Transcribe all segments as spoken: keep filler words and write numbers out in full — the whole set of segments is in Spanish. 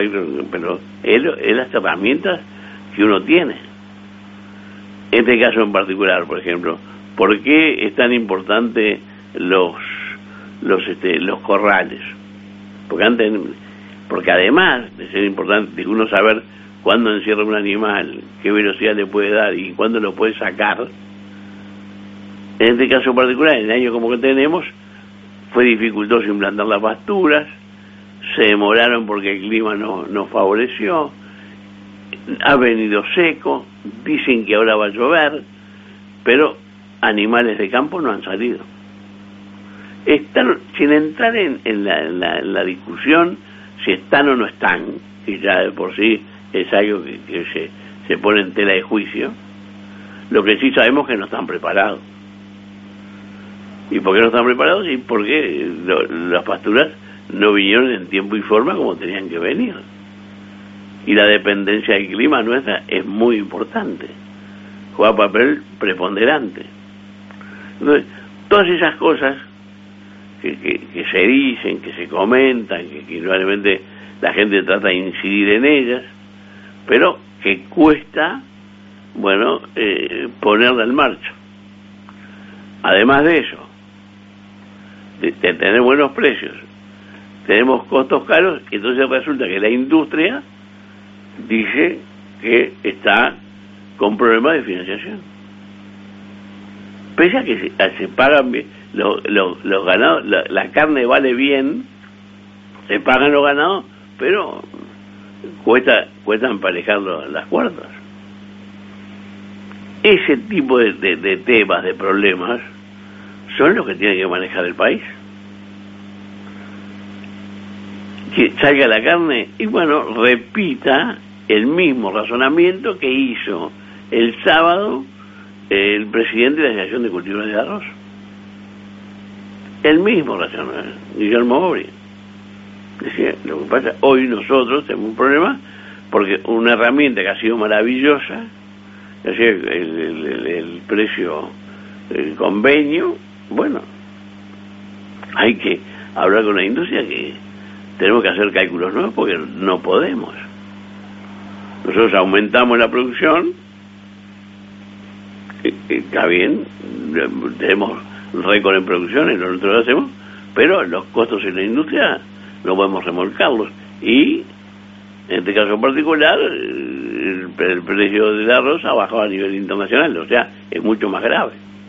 perfecto, pero es, es las herramientas que uno tiene. En este caso en particular, por ejemplo, ¿por qué es tan importante los los este, los corrales? Porque antes, porque además de ser importante de uno saber cuándo encierra un animal, qué velocidad le puede dar y cuándo lo puede sacar, en este caso particular, en el año como que tenemos, fue dificultoso implantar las pasturas, se demoraron porque el clima no, no favoreció, ha venido seco, dicen que ahora va a llover, pero animales de campo no han salido. Están, sin entrar en, en, la, en, la, en la discusión si están o no están, que ya de por sí es algo que, que se, se pone en tela de juicio, lo que sí sabemos es que no están preparados. ¿Y por qué no están preparados? Y porque lo, las pasturas no vinieron en tiempo y forma como tenían que venir. Y la dependencia del clima nuestra es muy importante, juega papel preponderante. Entonces, todas esas cosas que, que, que se dicen, que se comentan, que, que realmente la gente trata de incidir en ellas, pero que cuesta, bueno, eh, ponerla en marcha. Además de eso, de, de tener buenos precios, tenemos costos caros, y entonces resulta que la industria dice que está con problemas de financiación. Pese a que se, se pagan bien, lo, lo, los ganados, la, la carne vale bien, se pagan los ganados, pero cuesta cuesta emparejar lo, las cuerdas. Ese tipo de, de, de temas, de problemas, son los que tiene que manejar el país. Que salga la carne y bueno, repita el mismo razonamiento que hizo el sábado el presidente de la Asociación de Cultivos de Arroz. El mismo razonamiento, Guillermo Obri. Decía, lo que pasa, hoy nosotros tenemos un problema porque una herramienta que ha sido maravillosa, es decir, el, el, el, el precio, el convenio, bueno, hay que hablar con la industria que tenemos que hacer cálculos nuevos porque no podemos. Nosotros aumentamos la producción, está bien, tenemos récord en producción, y nosotros lo hacemos, pero los costos en la industria no podemos remolcarlos. Y en este caso particular, el, el precio del arroz ha bajado a nivel internacional, o sea, es mucho más grave.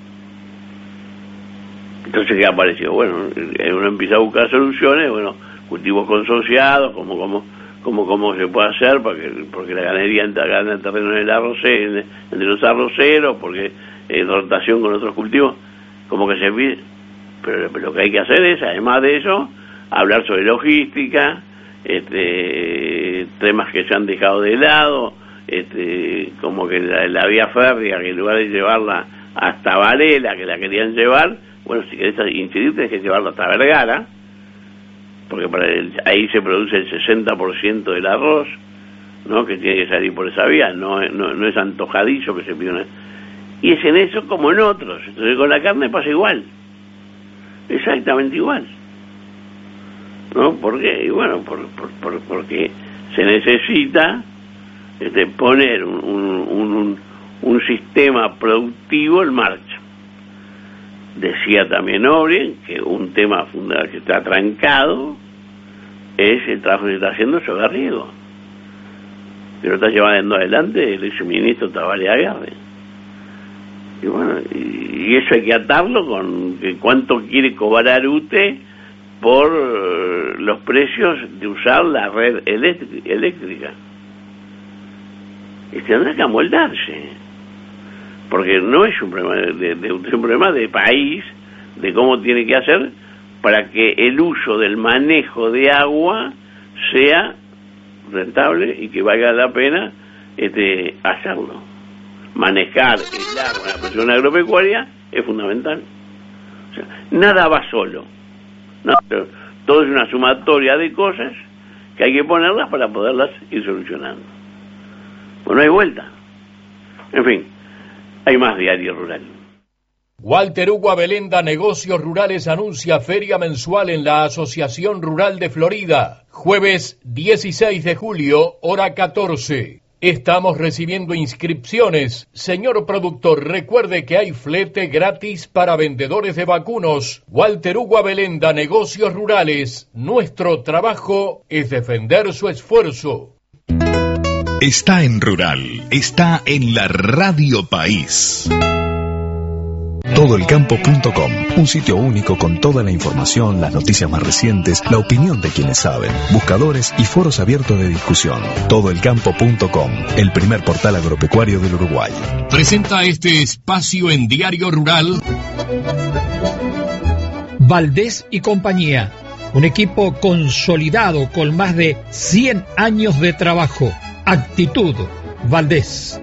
Entonces, ¿qué ha aparecido? Bueno, uno empieza a buscar soluciones, bueno, cultivos consociados, como como como cómo se puede hacer, porque porque la ganadería gana el terreno en el arrocero, entre los arroceros, porque eh, rotación con otros cultivos, como que se pide, pero, pero lo que hay que hacer es, además de eso, hablar sobre logística, este, temas que se han dejado de lado, este, como que la, la vía férrea, que en lugar de llevarla hasta Varela, que la querían llevar, bueno, si querés incidir, tenés que llevarla hasta Vergara, porque para el, ahí se produce el sesenta por ciento del arroz, ¿no?, que tiene que salir por esa vía, no, no, no es antojadizo que se pide una... Y es en eso como en otros. Entonces con la carne pasa igual, exactamente igual, ¿no? ¿Por qué? Y bueno, por, por, por, porque se necesita este, poner un, un, un, un sistema productivo en marcha. Decía también Obri que un tema fundamental que está trancado es el trabajo que se está haciendo sobre riego, que lo está llevando adelante el exministro Tabaré Aguirre. Y bueno, y, y eso hay que atarlo con que cuánto quiere cobrar U T E por uh, los precios de usar la red eléctrica. Y tendrá que amoldarse, porque no es un problema de, de, de, es un problema de país, de cómo tiene que hacer para que el uso del manejo de agua sea rentable y que valga la pena este, hacerlo. Manejar el agua, la producción agropecuaria es fundamental. O sea, nada va solo, ¿no? Pero todo es una sumatoria de cosas que hay que ponerlas para poderlas ir solucionando. Bueno, no hay vuelta. En fin, hay más Diario Rural. Walter Hugo Abelenda Negocios Rurales anuncia feria mensual en la Asociación Rural de Florida. Jueves dieciséis de julio, hora catorce. Estamos recibiendo inscripciones. Señor productor, recuerde que hay flete gratis para vendedores de vacunos. Walter Hugo Abelenda Negocios Rurales. Nuestro trabajo es defender su esfuerzo. Está en Rural. Está en la Radio País. todo el campo punto com, un sitio único con toda la información, las noticias más recientes, la opinión de quienes saben, buscadores y foros abiertos de discusión. todo el campo punto com, el primer portal agropecuario del Uruguay. Presenta este espacio en Diario Rural. Valdés y compañía, un equipo consolidado con más de cien años de trabajo. Actitud Valdés.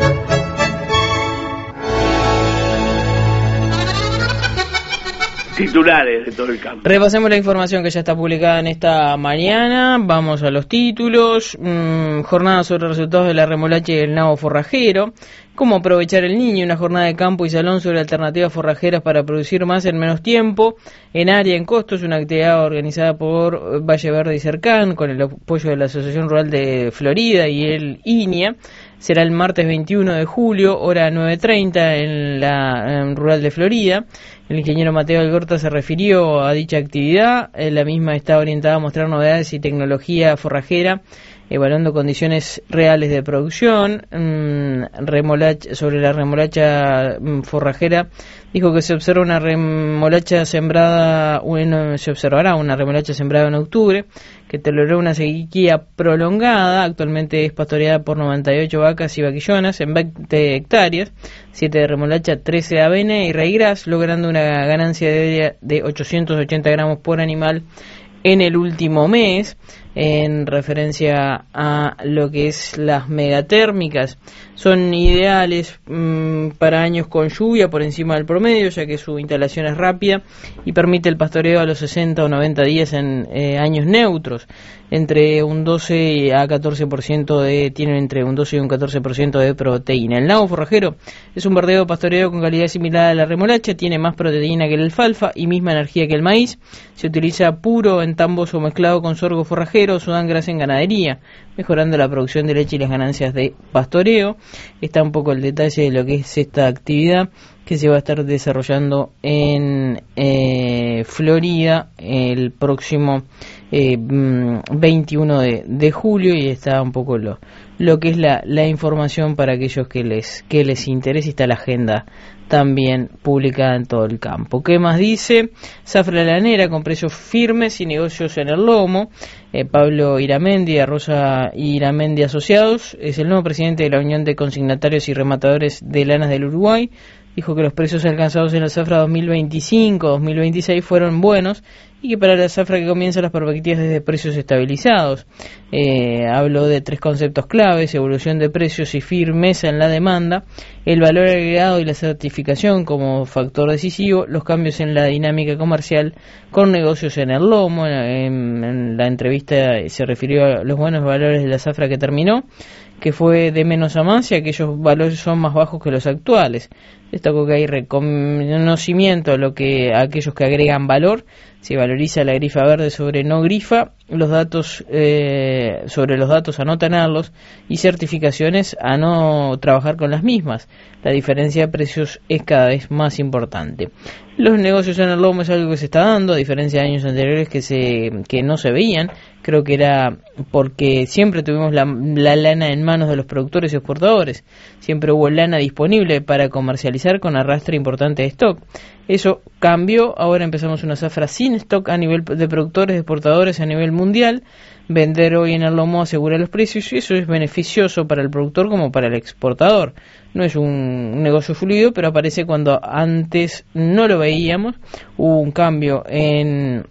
Titulares de todo el campo. Repasemos la información que ya está publicada en esta mañana. Vamos a los títulos. Mm, jornada sobre resultados de la remolacha y el nabo forrajero. Cómo aprovechar el niño, una jornada de campo y salón sobre alternativas forrajeras para producir más en menos tiempo. En área, en costos, una actividad organizada por Valle Verde y Cercán, con el apoyo de la Asociación Rural de Florida y el I N I A. Será el martes veintiuno de julio, hora nueve treinta, en la en Rural de Florida. El ingeniero Mateo Algorta se refirió a dicha actividad. La misma está orientada a mostrar novedades y tecnología forrajera, evaluando condiciones reales de producción. Mmm, remolacha, sobre la remolacha forrajera, dijo que se observa una remolacha sembrada, bueno, se observará una remolacha sembrada en octubre, que toleró una sequía prolongada. Actualmente es pastoreada por noventa y ocho vacas y vaquillonas en veinte hectáreas, siete de remolacha, trece de avena y raigras, logrando una ganancia de, de ochocientos ochenta gramos por animal en el último mes. En referencia a lo que es las megatérmicas, son ideales mmm, para años con lluvia por encima del promedio, ya que su instalación es rápida y permite el pastoreo a los sesenta o noventa días en eh, años neutros. Entre un doce a catorce por ciento de, tienen entre un doce y un catorce por ciento de proteína. El nabo forrajero es un verdeo pastoreo con calidad similar a la remolacha, tiene más proteína que el alfalfa y misma energía que el maíz. Se utiliza puro en tambos o mezclado con sorgo forrajero, o dan grasa en ganadería, mejorando la producción de leche y las ganancias de pastoreo. Está un poco el detalle de lo que es esta actividad que se va a estar desarrollando en eh, Florida el próximo eh, veintiuno de julio, y está un poco lo, lo que es la, la información para aquellos que les, que les interese. Está la agenda también publicada en todo el campo. ¿Qué más dice? Zafra Lanera con precios firmes y negocios en el lomo. Eh, Pablo Iramendi, Rosa Iramendi Asociados, es el nuevo presidente de la Unión de Consignatarios y Rematadores de Lanas del Uruguay. Dijo que los precios alcanzados en la zafra dos mil veinticinco dos mil veintiséis fueron buenos y que para la zafra que comienza las perspectivas desde precios estabilizados. Eh, habló de tres conceptos claves: evolución de precios y firmeza en la demanda, el valor agregado y la certificación como factor decisivo, los cambios en la dinámica comercial con negocios en el lomo. En, en la entrevista se refirió a los buenos valores de la zafra que terminó, que fue de menos a más, y aquellos valores son más bajos que los actuales. Destacó que hay reconocimiento a lo que a aquellos que agregan valor. Se valoriza la grifa verde sobre no grifa, los datos eh, sobre los datos a no tenerlos, y certificaciones a no trabajar con las mismas. La diferencia de precios es cada vez más importante. Los negocios en el lomo es algo que se está dando, a diferencia de años anteriores que se que no se veían. Creo que era porque siempre tuvimos la, la lana en manos de los productores y exportadores. Siempre hubo lana disponible para comercializar con arrastre importante de stock. Eso cambió, ahora empezamos una zafra sin stock a nivel de productores y exportadores a nivel mundial. Vender hoy en el lomo asegura los precios, y eso es beneficioso para el productor como para el exportador. No es un negocio fluido, pero aparece cuando antes no lo veíamos. Hubo un cambio en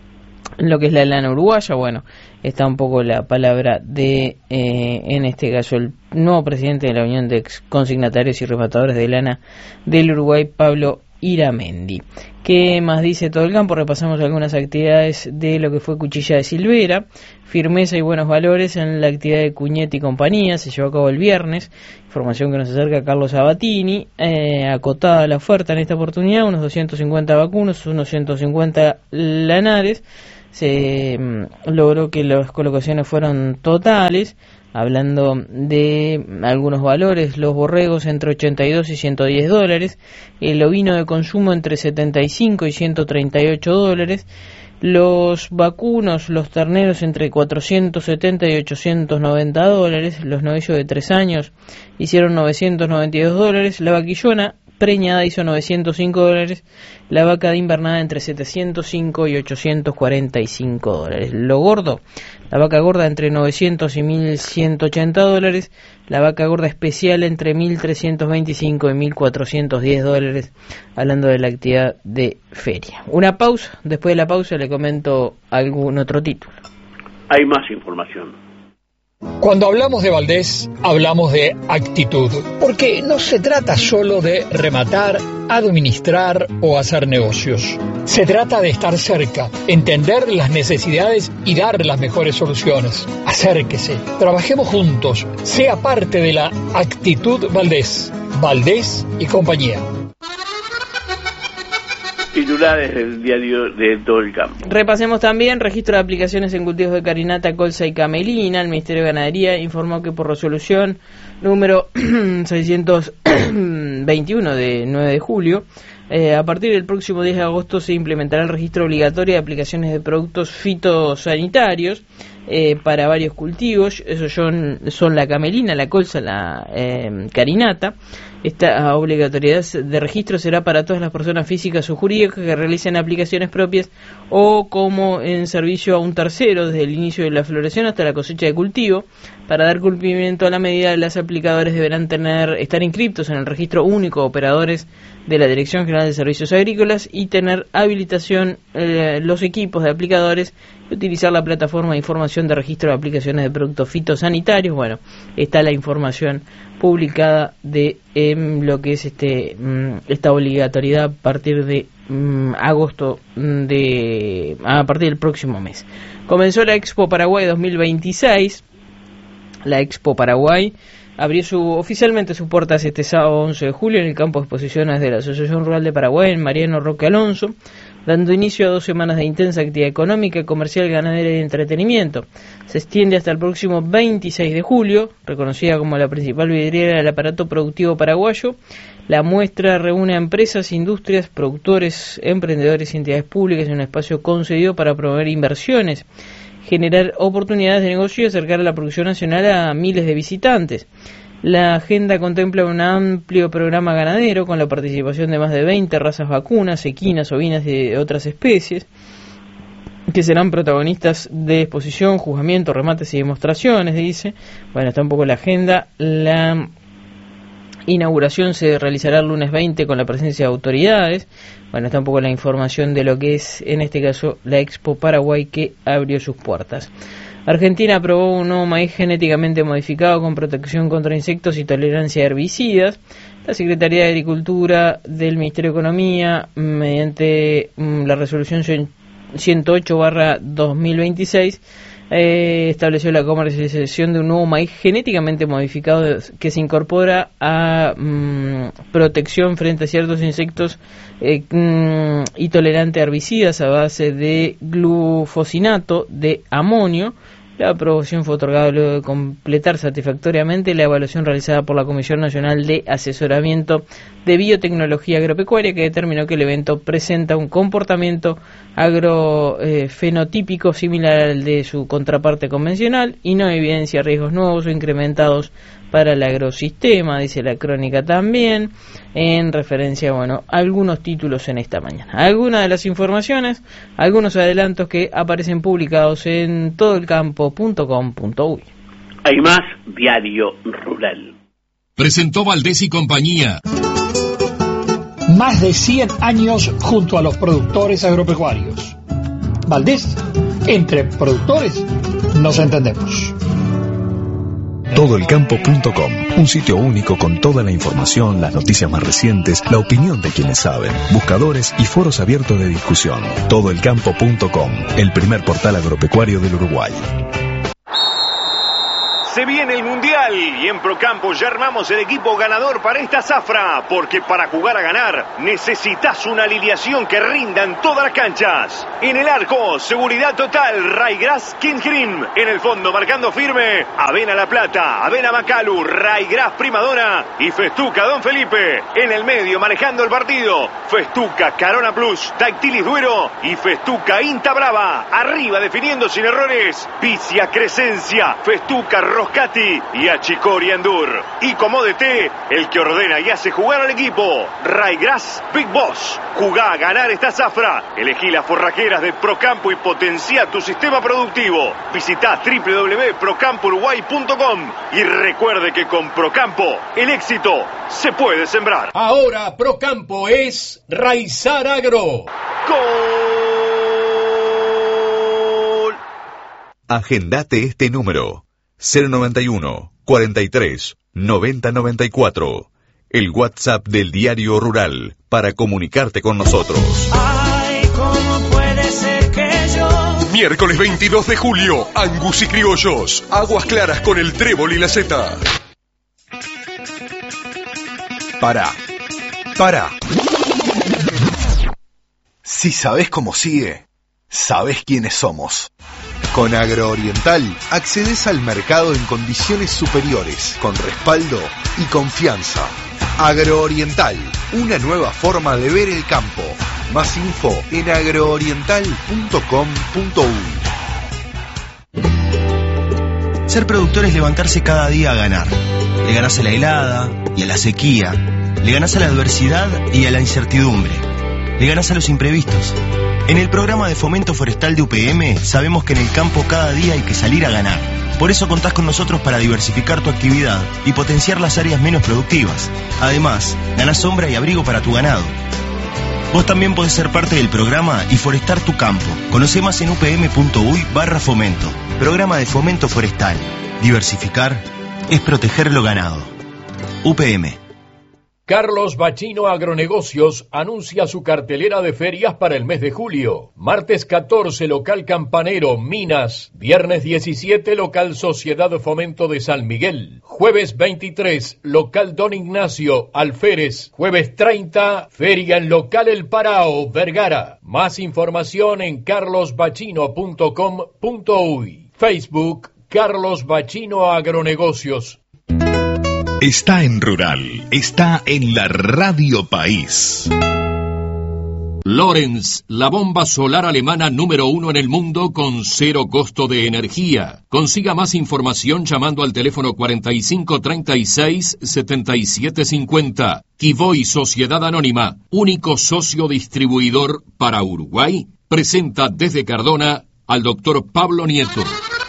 lo que es la lana uruguaya. Bueno, está un poco la palabra de, eh, en este caso, el nuevo presidente de la Unión de Consignatarios y Rematadores de Lana del Uruguay, Pablo Iramendi. ¿Qué más dice Todo el Campo? Repasamos algunas actividades de lo que fue Cuchilla de Silvera. Firmeza y buenos valores en la actividad de Cuñete y compañía, se llevó a cabo el viernes. Información que nos acerca Carlos Sabatini. Eh, acotada la oferta en esta oportunidad, unos doscientos cincuenta vacunos, unos ciento cincuenta lanares. Se mm, logró que las colocaciones fueron totales. Hablando de algunos valores, los borregos entre ochenta y dos y ciento diez dólares, el ovino de consumo entre setenta y cinco y ciento treinta y ocho dólares, los vacunos, los terneros entre cuatrocientos setenta y ochocientos noventa dólares, los novillos de tres años hicieron novecientos noventa y dos dólares, la vaquillona preñada hizo novecientos cinco dólares, la vaca de invernada entre setecientos cinco y ochocientos cuarenta y cinco dólares. Lo gordo, la vaca gorda entre novecientos y mil ciento ochenta dólares, la vaca gorda especial entre mil trescientos veinticinco y mil cuatrocientos diez dólares, hablando de la actividad de feria. Una pausa, después de la pausa le comento algún otro título. Hay más información. Cuando hablamos de Valdés, hablamos de actitud, porque no se trata solo de rematar, administrar o hacer negocios. Se trata de estar cerca, entender las necesidades y dar las mejores soluciones. Acérquese, trabajemos juntos, sea parte de la actitud Valdés, Valdés y compañía. Titulares del diario de Todo el Campo. Repasemos también registro de aplicaciones en cultivos de carinata, colza y camelina. El Ministerio de Ganadería informó que por resolución número seiscientos veintiuno de nueve de julio, eh, a partir del próximo diez de agosto se implementará el registro obligatorio de aplicaciones de productos fitosanitarios eh, para varios cultivos. Esos son, son la camelina, la colza, la eh, carinata. Esta obligatoriedad de registro será para todas las personas físicas o jurídicas que realicen aplicaciones propias o como en servicio a un tercero desde el inicio de la floración hasta la cosecha de cultivo. Para dar cumplimiento a la medida, los aplicadores deberán tener estar inscriptos en el registro único de operadores de la Dirección General de Servicios Agrícolas y tener habilitación eh, los equipos de aplicadores y utilizar la plataforma de información de registro de aplicaciones de productos fitosanitarios. Bueno, está la información publicada de eh, lo que es este mm, esta obligatoriedad a partir de mm, agosto de a partir del próximo mes. Comenzó la Expo Paraguay dos mil veintiséis. La Expo Paraguay abrió su, oficialmente sus puertas este sábado once de julio en el campo de exposiciones de la Asociación Rural de Paraguay en Mariano Roque Alonso, dando inicio a dos semanas de intensa actividad económica, comercial, ganadera y de entretenimiento. Se extiende hasta el próximo veintiséis de julio, reconocida como la principal vidriera del aparato productivo paraguayo. La muestra reúne a empresas, industrias, productores, emprendedores y entidades públicas en un espacio concedido para promover inversiones, generar oportunidades de negocio y acercar a la producción nacional a miles de visitantes. La agenda contempla un amplio programa ganadero con la participación de más de veinte razas vacunas, equinas, ovinas y de otras especies, que serán protagonistas de exposición, juzgamiento, remates y demostraciones, dice. Bueno, está un poco la agenda. La inauguración se realizará el lunes veinte con la presencia de autoridades. Bueno, está un poco la información de lo que es, en este caso, la Expo Paraguay que abrió sus puertas. Argentina aprobó un nuevo maíz genéticamente modificado con protección contra insectos y tolerancia a herbicidas. La Secretaría de Agricultura del Ministerio de Economía, mediante mm, la resolución ciento ocho barra dos mil veintiséis, eh, estableció la comercialización de un nuevo maíz genéticamente modificado que se incorpora a mm, protección frente a ciertos insectos eh, mm, y tolerante a herbicidas a base de glufosinato de amonio. La aprobación fue otorgada luego de completar satisfactoriamente la evaluación realizada por la Comisión Nacional de Asesoramiento de Biotecnología Agropecuaria, que determinó que el evento presenta un comportamiento agrofenotípico eh, similar al de su contraparte convencional y no evidencia riesgos nuevos o incrementados para el agrosistema, dice la crónica también, en referencia, bueno, a algunos títulos en esta mañana. Algunas de las informaciones, algunos adelantos que aparecen publicados en todo el campo punto com punto uy. Hay más Diario Rural. Presentó Valdés y compañía. Más de cien años junto a los productores agropecuarios. Valdés, entre productores nos entendemos. todo el campo punto com, un sitio único con toda la información, las noticias más recientes, la opinión de quienes saben, buscadores y foros abiertos de discusión. todo el campo punto com, el primer portal agropecuario del Uruguay. Se viene el Mundial y en Procampo ya armamos el equipo ganador para esta zafra, porque para jugar a ganar necesitas una alineación que rinda en todas las canchas. En el arco, seguridad total, Raygrass King Green. En el fondo, marcando firme, Avena La Plata, Avena Macalu, Raygrass Primadona y Festuca Don Felipe. En el medio, manejando el partido, Festuca Carona Plus, Dactilis Duero y Festuca Inta Brava. Arriba, definiendo sin errores, Vicia Crescencia, Festuca Roscati y Achicori Andur. Y como D T, el que ordena y hace jugar al equipo, Raygrass Big Boss. Jugá a ganar esta zafra. Elegí las forrajeras de Procampo y potencia tu sistema productivo. Visitá doble u doble u doble u punto procampo uruguay punto com y recuerde que con Procampo el éxito se puede sembrar. Ahora Procampo es Raizar Agro. ¡Gol! Agendate este número: cero noventa y uno, cuarenta y tres, noventa noventa y cuatro. El WhatsApp del Diario Rural para comunicarte con nosotros. Ay, ¿cómo puede ser que yo? Miércoles veintidós de julio, Angus y Criollos. Aguas Claras con el trébol y la seta. Pará. Pará. Si sabés cómo sigue, sabés quiénes somos. Con Agrooriental accedes al mercado en condiciones superiores, con respaldo y confianza. Agrooriental, una nueva forma de ver el campo. Más info en agrooriental punto com punto uy. Ser productor es levantarse cada día a ganar. Le ganás a la helada y a la sequía. Le ganás a la adversidad y a la incertidumbre. Le ganás a los imprevistos. En el programa de fomento forestal de U P M sabemos que en el campo cada día hay que salir a ganar. Por eso contás con nosotros para diversificar tu actividad y potenciar las áreas menos productivas. Además, ganás sombra y abrigo para tu ganado. Vos también podés ser parte del programa y forestar tu campo. Conocé más en upm.uy barra fomento. Programa de fomento forestal. Diversificar es proteger lo ganado. U P M. Carlos Bachino Agronegocios anuncia su cartelera de ferias para el mes de julio. Martes catorce, local Campanero, Minas. Viernes diecisiete, local Sociedad de Fomento de San Miguel. Jueves veintitrés, local Don Ignacio, Alférez. Jueves treinta, feria en local El Parao, Vergara. Más información en carlos bachino punto com punto uy. Facebook, Carlos Bachino Agronegocios. Está en Rural, está en la Radio País. Lorenz, la bomba solar alemana número uno en el mundo con cero costo de energía. Consiga más información llamando al teléfono cuarenta y cinco treinta y seis setenta y siete cincuenta. Kivoy Sociedad Anónima, único socio distribuidor para Uruguay, presenta desde Cardona al doctor Pablo Nieto.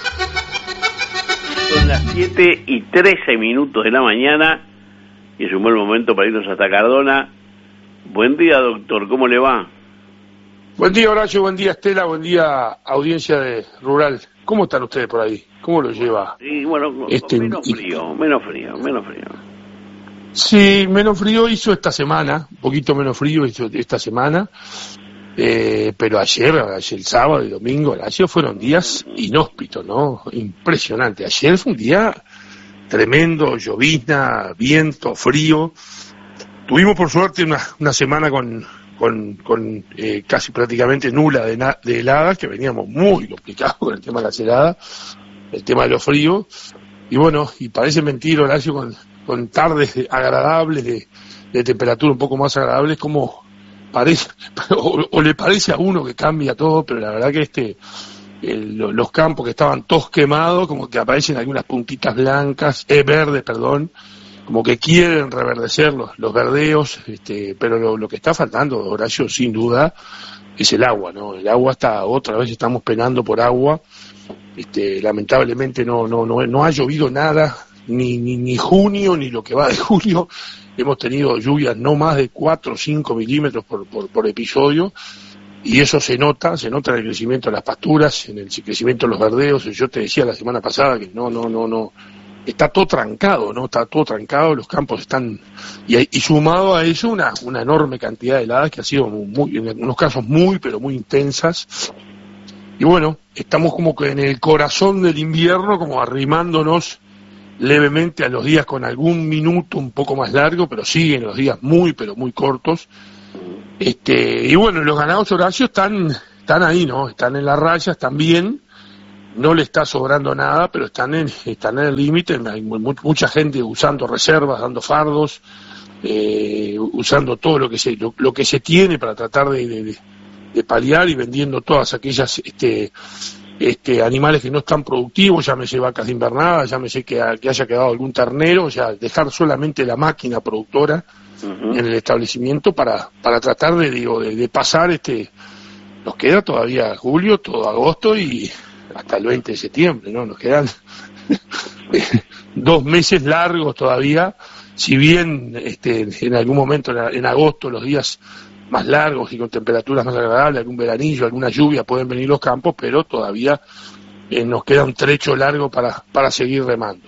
Son las siete y trece minutos de la mañana y es un buen momento para irnos hasta Cardona. Buen día, doctor, ¿cómo le va? Buen día, Horacio, buen día, Estela, buen día, audiencia de Rural. ¿Cómo están ustedes por ahí? ¿Cómo lo lleva? Sí, bueno, este, menos frío, menos frío, menos frío. Sí, menos frío hizo esta semana, un poquito menos frío hizo esta semana. Eh, pero ayer, ayer el sábado y domingo, ayer fueron días inhóspitos, ¿no? Impresionante. Ayer fue un día tremendo, llovizna, viento, frío. Tuvimos por suerte una, una semana con, con, con eh, casi prácticamente nula de, na, de heladas, que veníamos muy complicados con el tema de las heladas, el tema de los fríos. Y bueno, y parece mentira, Horacio, con, con tardes agradables, de, de temperatura un poco más agradables, como parece, o, o le parece a uno que cambia todo, pero la verdad que este el, los campos que estaban todos quemados, como que aparecen algunas puntitas blancas, eh, verdes, perdón, como que quieren reverdecer los, los verdeos, este, pero lo, lo que está faltando, Horacio, sin duda, es el agua, ¿no? El agua está, otra vez estamos penando por agua, este, lamentablemente no, no, no, no ha llovido nada, ni, ni, ni junio, ni lo que va de julio. Hemos tenido lluvias no más de cuatro o cinco milímetros por, por, por episodio, y eso se nota, se nota en el crecimiento de las pasturas, en el crecimiento de los verdeos. Yo te decía la semana pasada que no, no, no, no, está todo trancado, ¿no? Está todo trancado, los campos están, y, y sumado a eso una, una enorme cantidad de heladas que ha sido muy, en algunos casos muy, pero muy intensas. Y bueno, estamos como que en el corazón del invierno, como arrimándonos levemente a los días con algún minuto un poco más largo, pero siguen los días muy, pero muy cortos. Este, y bueno, los ganados horarios están, están ahí, ¿no? Están en la raya, están bien. No le está sobrando nada, pero están en, están en el límite. Hay mucha gente usando reservas, dando fardos, eh, usando todo lo que se lo, lo que se tiene para tratar de, de, de paliar y vendiendo todas aquellas este, este, animales que no están productivos, llámese vacas de invernada, llámese que, que haya quedado algún ternero, o sea, dejar solamente la máquina productora uh-huh. en el establecimiento para, para tratar de, digo, de, de pasar este, nos queda todavía julio, todo agosto y hasta el veinte de septiembre, ¿no? Nos quedan dos meses largos todavía, si bien este, en algún momento en, en agosto los días más largos y con temperaturas más agradables, algún veranillo, alguna lluvia pueden venir los campos, pero todavía eh, nos queda un trecho largo para, para seguir remando.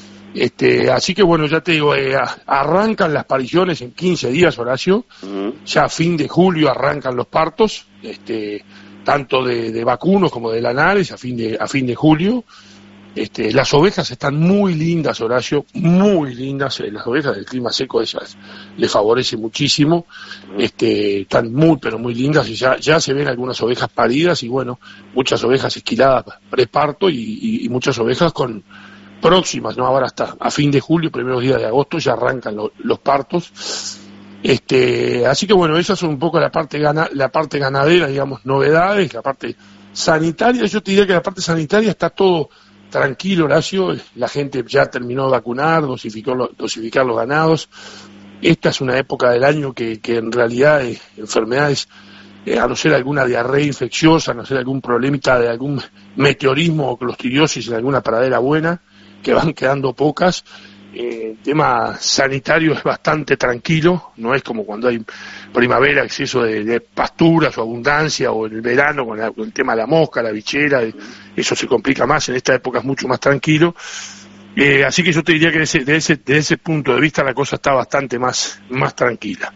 Este, así que bueno, ya te digo, eh, arrancan las pariciones en quince días, Horacio, uh-huh. ya a fin de julio arrancan los partos, este tanto de, de vacunos como de lanares a fin de a fin de julio. Este, las ovejas están muy lindas, Horacio, muy lindas. Las ovejas del clima seco ellas les favorece muchísimo. Este, están muy pero muy lindas y ya ya se ven algunas ovejas paridas y bueno, muchas ovejas esquiladas preparto y, y, y muchas ovejas con próximas, no ahora hasta a fin de julio, primeros días de agosto ya arrancan lo, los partos. Este, así que bueno, esas son un poco la parte gana, la parte ganadera, digamos, novedades, la parte sanitaria. Yo te diría que la parte sanitaria está todo tranquilo, Horacio, la gente ya terminó de vacunar, dosificó, dosificar los ganados. Esta es una época del año que, que en realidad eh, enfermedades, eh, a no ser alguna diarrea infecciosa, a no ser algún problemita de algún meteorismo o clostridiosis en alguna pradera buena, que van quedando pocas. Eh, el tema sanitario es bastante tranquilo, no es como cuando hay primavera, exceso de, de pasturas o abundancia, o en el verano con, la, con el tema de la mosca, la bichera, eso se complica más. En esta época es mucho más tranquilo, eh, así que yo te diría que desde ese, de ese, de ese punto de vista la cosa está bastante más, más tranquila.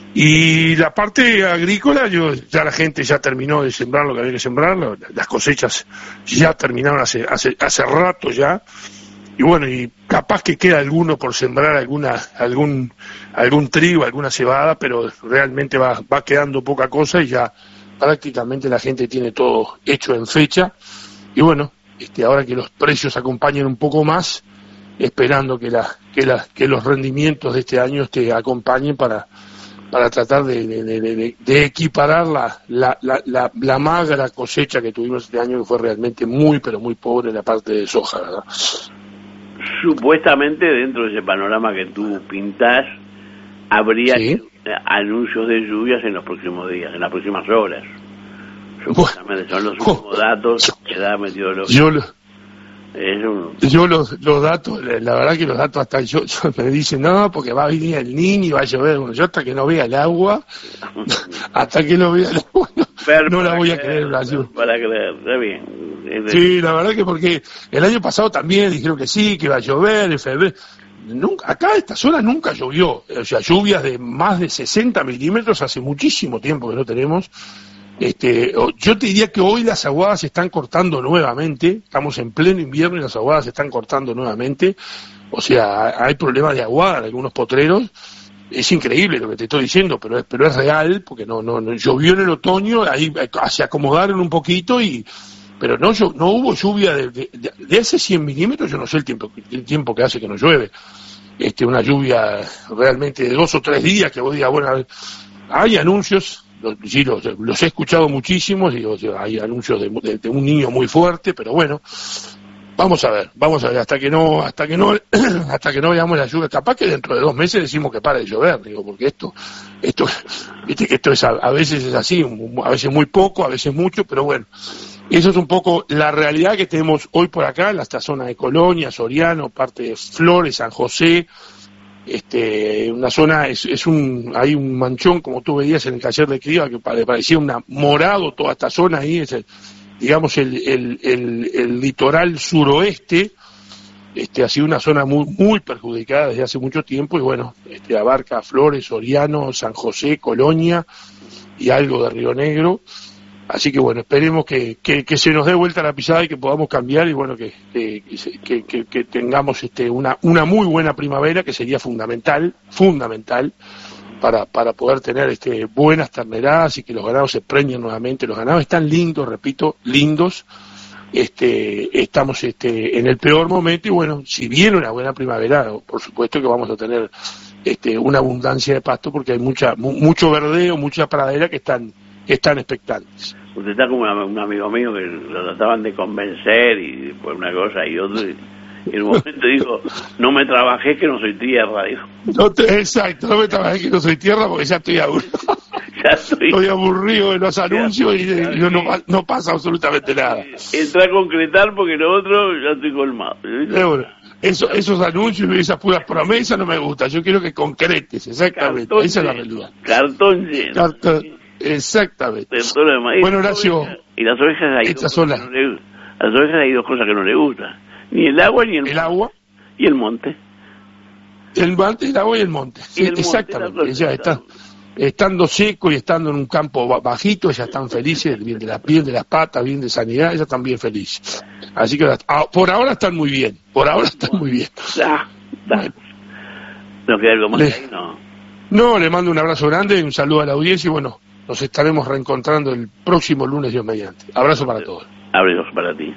Y la parte agrícola, yo ya la gente ya terminó de sembrar lo que había que sembrar, las cosechas ya terminaron hace, hace, hace rato ya. Y bueno, y capaz que queda alguno por sembrar alguna algún algún trigo, alguna cebada, pero realmente va va quedando poca cosa y ya prácticamente la gente tiene todo hecho en fecha. Y bueno, este ahora que los precios acompañen un poco más, esperando que la que la que los rendimientos de este año este acompañen para para tratar de de, de, de, de equiparar la, la la la la magra cosecha que tuvimos este año, que fue realmente muy pero muy pobre en la parte de soja, ¿verdad? Supuestamente dentro de ese panorama que tú pintás habría ¿sí? anuncios de lluvias en los próximos días, en las próximas horas. Supuestamente bueno, son los últimos oh, datos que da meteorología. Yo, lo, un... yo los, los datos, la verdad que los datos hasta yo, yo me dicen no, porque va a venir el niño y va a llover. Bueno, yo hasta que no vea el agua, hasta que no vea el agua, no, Pero no la voy creer, a creer la lluvia. Para creer, está bien. Sí, la verdad que porque el año pasado también dijeron que sí, que iba a llover en febrero. Nunca, acá esta zona nunca llovió, o sea, lluvias de más de sesenta milímetros hace muchísimo tiempo que no tenemos. Este, yo te diría que hoy las aguadas se están cortando nuevamente, estamos en pleno invierno y las aguadas se están cortando nuevamente, o sea, hay problemas de aguada en algunos potreros. Es increíble lo que te estoy diciendo, pero es, pero es real, porque no, no, no llovió en el otoño, ahí se acomodaron un poquito y pero no no hubo lluvia de, de, de hace cien milímetros, yo no sé el tiempo el tiempo que hace que no llueve, este una lluvia realmente de dos o tres días que vos digas, bueno, hay anuncios, los, sí, los, los he escuchado muchísimos, digo, hay anuncios de, de, de un niño muy fuerte, pero bueno, vamos a ver, vamos a ver, hasta que no, hasta que no, hasta que no veamos la lluvia, capaz que dentro de dos meses decimos que para de llover, digo, porque esto, esto, viste que esto es a, a veces es así, a veces muy poco, a veces mucho, pero bueno. Eso es un poco la realidad que tenemos hoy por acá, en esta zona de Colonia, Soriano, parte de Flores, San José, este, una zona, es, es un, hay un manchón, como tú veías en el taller de cría, que parecía un morado toda esta zona ahí, es el, digamos el, el, el, el litoral suroeste, este, ha sido una zona muy, muy perjudicada desde hace mucho tiempo y bueno, este, abarca Flores, Soriano, San José, Colonia y algo de Río Negro. Así que bueno, esperemos que, que, que se nos dé vuelta la pisada y que podamos cambiar y bueno, que, que, que, que, que tengamos este, una, una muy buena primavera que sería fundamental, fundamental para, para poder tener este, buenas terneradas y que los ganados se preñen nuevamente. Los ganados están lindos, repito, lindos. Este, estamos este, en el peor momento y bueno, si viene una buena primavera, por supuesto que vamos a tener este, una abundancia de pasto porque hay mucha mu, mucho verdeo, mucha pradera que están están expectantes. Usted está como una, un amigo mío que lo trataban de convencer y por una cosa y otra, y en un momento dijo, no me trabajé que no soy tierra, dijo. No te, exacto, no me trabajé que no soy tierra porque ya estoy aburrido. Ya estoy... estoy aburrido de los anuncios y, de, y no, no, no pasa absolutamente nada. Entra a concretar porque lo otro ya estoy colmado. Bueno, eso, esos anuncios y esas puras promesas no me gustan, yo quiero que concretes, exactamente, cartón esa lleno, es la realidad. Cartón lleno. Cartón. Exactamente. Maíz, bueno, Horacio, y las ovejas hay dos cosas que no le, las ovejas hay dos cosas que no le gustan, ni el agua ni el, el agua y el monte. El monte, el agua y el monte. Sí, el exactamente. Monte, ya está, estando seco y estando en un campo bajito, ya están felices, bien de las bien de las patas, bien de sanidad, ya están bien felices. Así que por ahora están muy bien, por ahora están muy bien. Ya, ya. No queda algo más le, ahí, no. No, le mando un abrazo grande, un saludo a la audiencia y bueno. Nos estaremos reencontrando el próximo lunes, Dios mediante. Abrazo para todos. Abrazos para ti.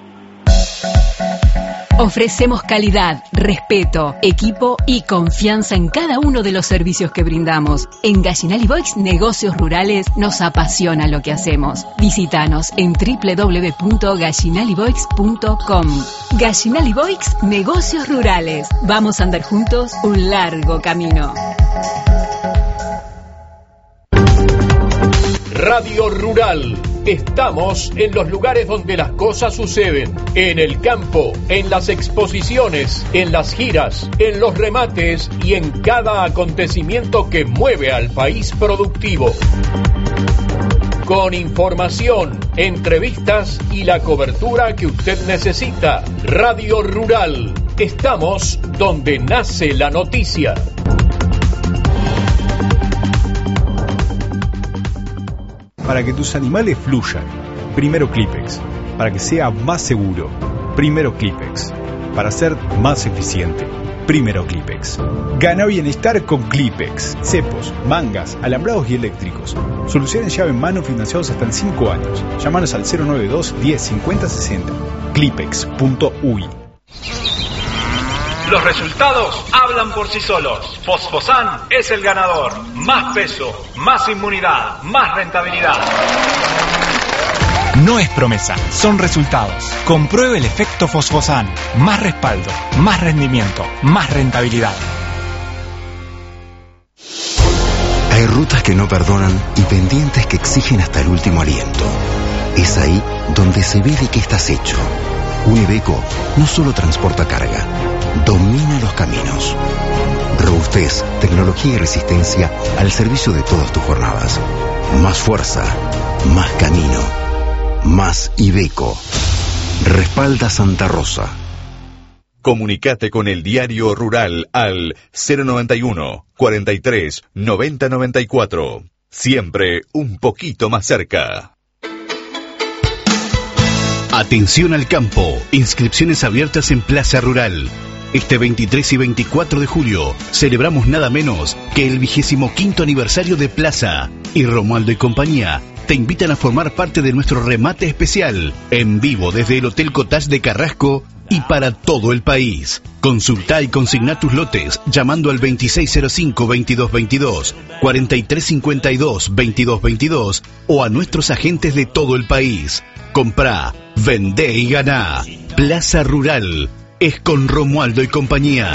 Ofrecemos calidad, respeto, equipo y confianza en cada uno de los servicios que brindamos. En Gallinal y Boix Negocios Rurales nos apasiona lo que hacemos. Visítanos en doble u doble u doble u punto gallinal y boix punto com. Gallinal y Boix Negocios Rurales. Vamos a andar juntos un largo camino. Radio Rural. Estamos en los lugares donde las cosas suceden. En el campo, en las exposiciones, en las giras, en los remates y en cada acontecimiento que mueve al país productivo. Con información, entrevistas y la cobertura que usted necesita. Radio Rural. Estamos donde nace la noticia. Para que tus animales fluyan, primero Clipex. Para que sea más seguro, primero Clipex. Para ser más eficiente, primero Clipex. Gana bienestar con Clipex. Cepos, mangas, alambrados y eléctricos. Soluciones llave en mano financiados hasta en cinco años. Llámanos al cero nueve dos, diez, cincuenta, sesenta. Clipex punto u i. Los resultados hablan por sí solos. Fosfosan es el ganador. Más peso, más inmunidad, más rentabilidad. No es promesa, son resultados. Compruebe el efecto Fosfosan. Más respaldo, más rendimiento, más rentabilidad. Hay rutas que no perdonan y pendientes que exigen hasta el último aliento. Es ahí donde se ve de qué estás hecho. Un Iveco no solo transporta carga, domina los caminos. Robustez, tecnología y resistencia al servicio de todas tus jornadas. Más fuerza, más camino, más Iveco. Respalda Santa Rosa. Comunicate con el Diario Rural al cero noventa y uno, cuarenta y tres, noventa noventa y cuatro. Siempre un poquito más cerca. Atención al campo. Inscripciones abiertas en Plaza Rural. Este veintitrés y veinticuatro de julio celebramos nada menos que el vigésimo quinto aniversario de Plaza. Y Romualdo y compañía te invitan a formar parte de nuestro remate especial en vivo desde el Hotel Cottage de Carrasco y para todo el país. Consulta y consigna tus lotes llamando al veintiséis cero cinco, veintidós veintidós, cuarenta y tres cincuenta y dos, veintidós veintidós o a nuestros agentes de todo el país. Comprá, vendé y ganá. Plaza Rural es con Romualdo y compañía.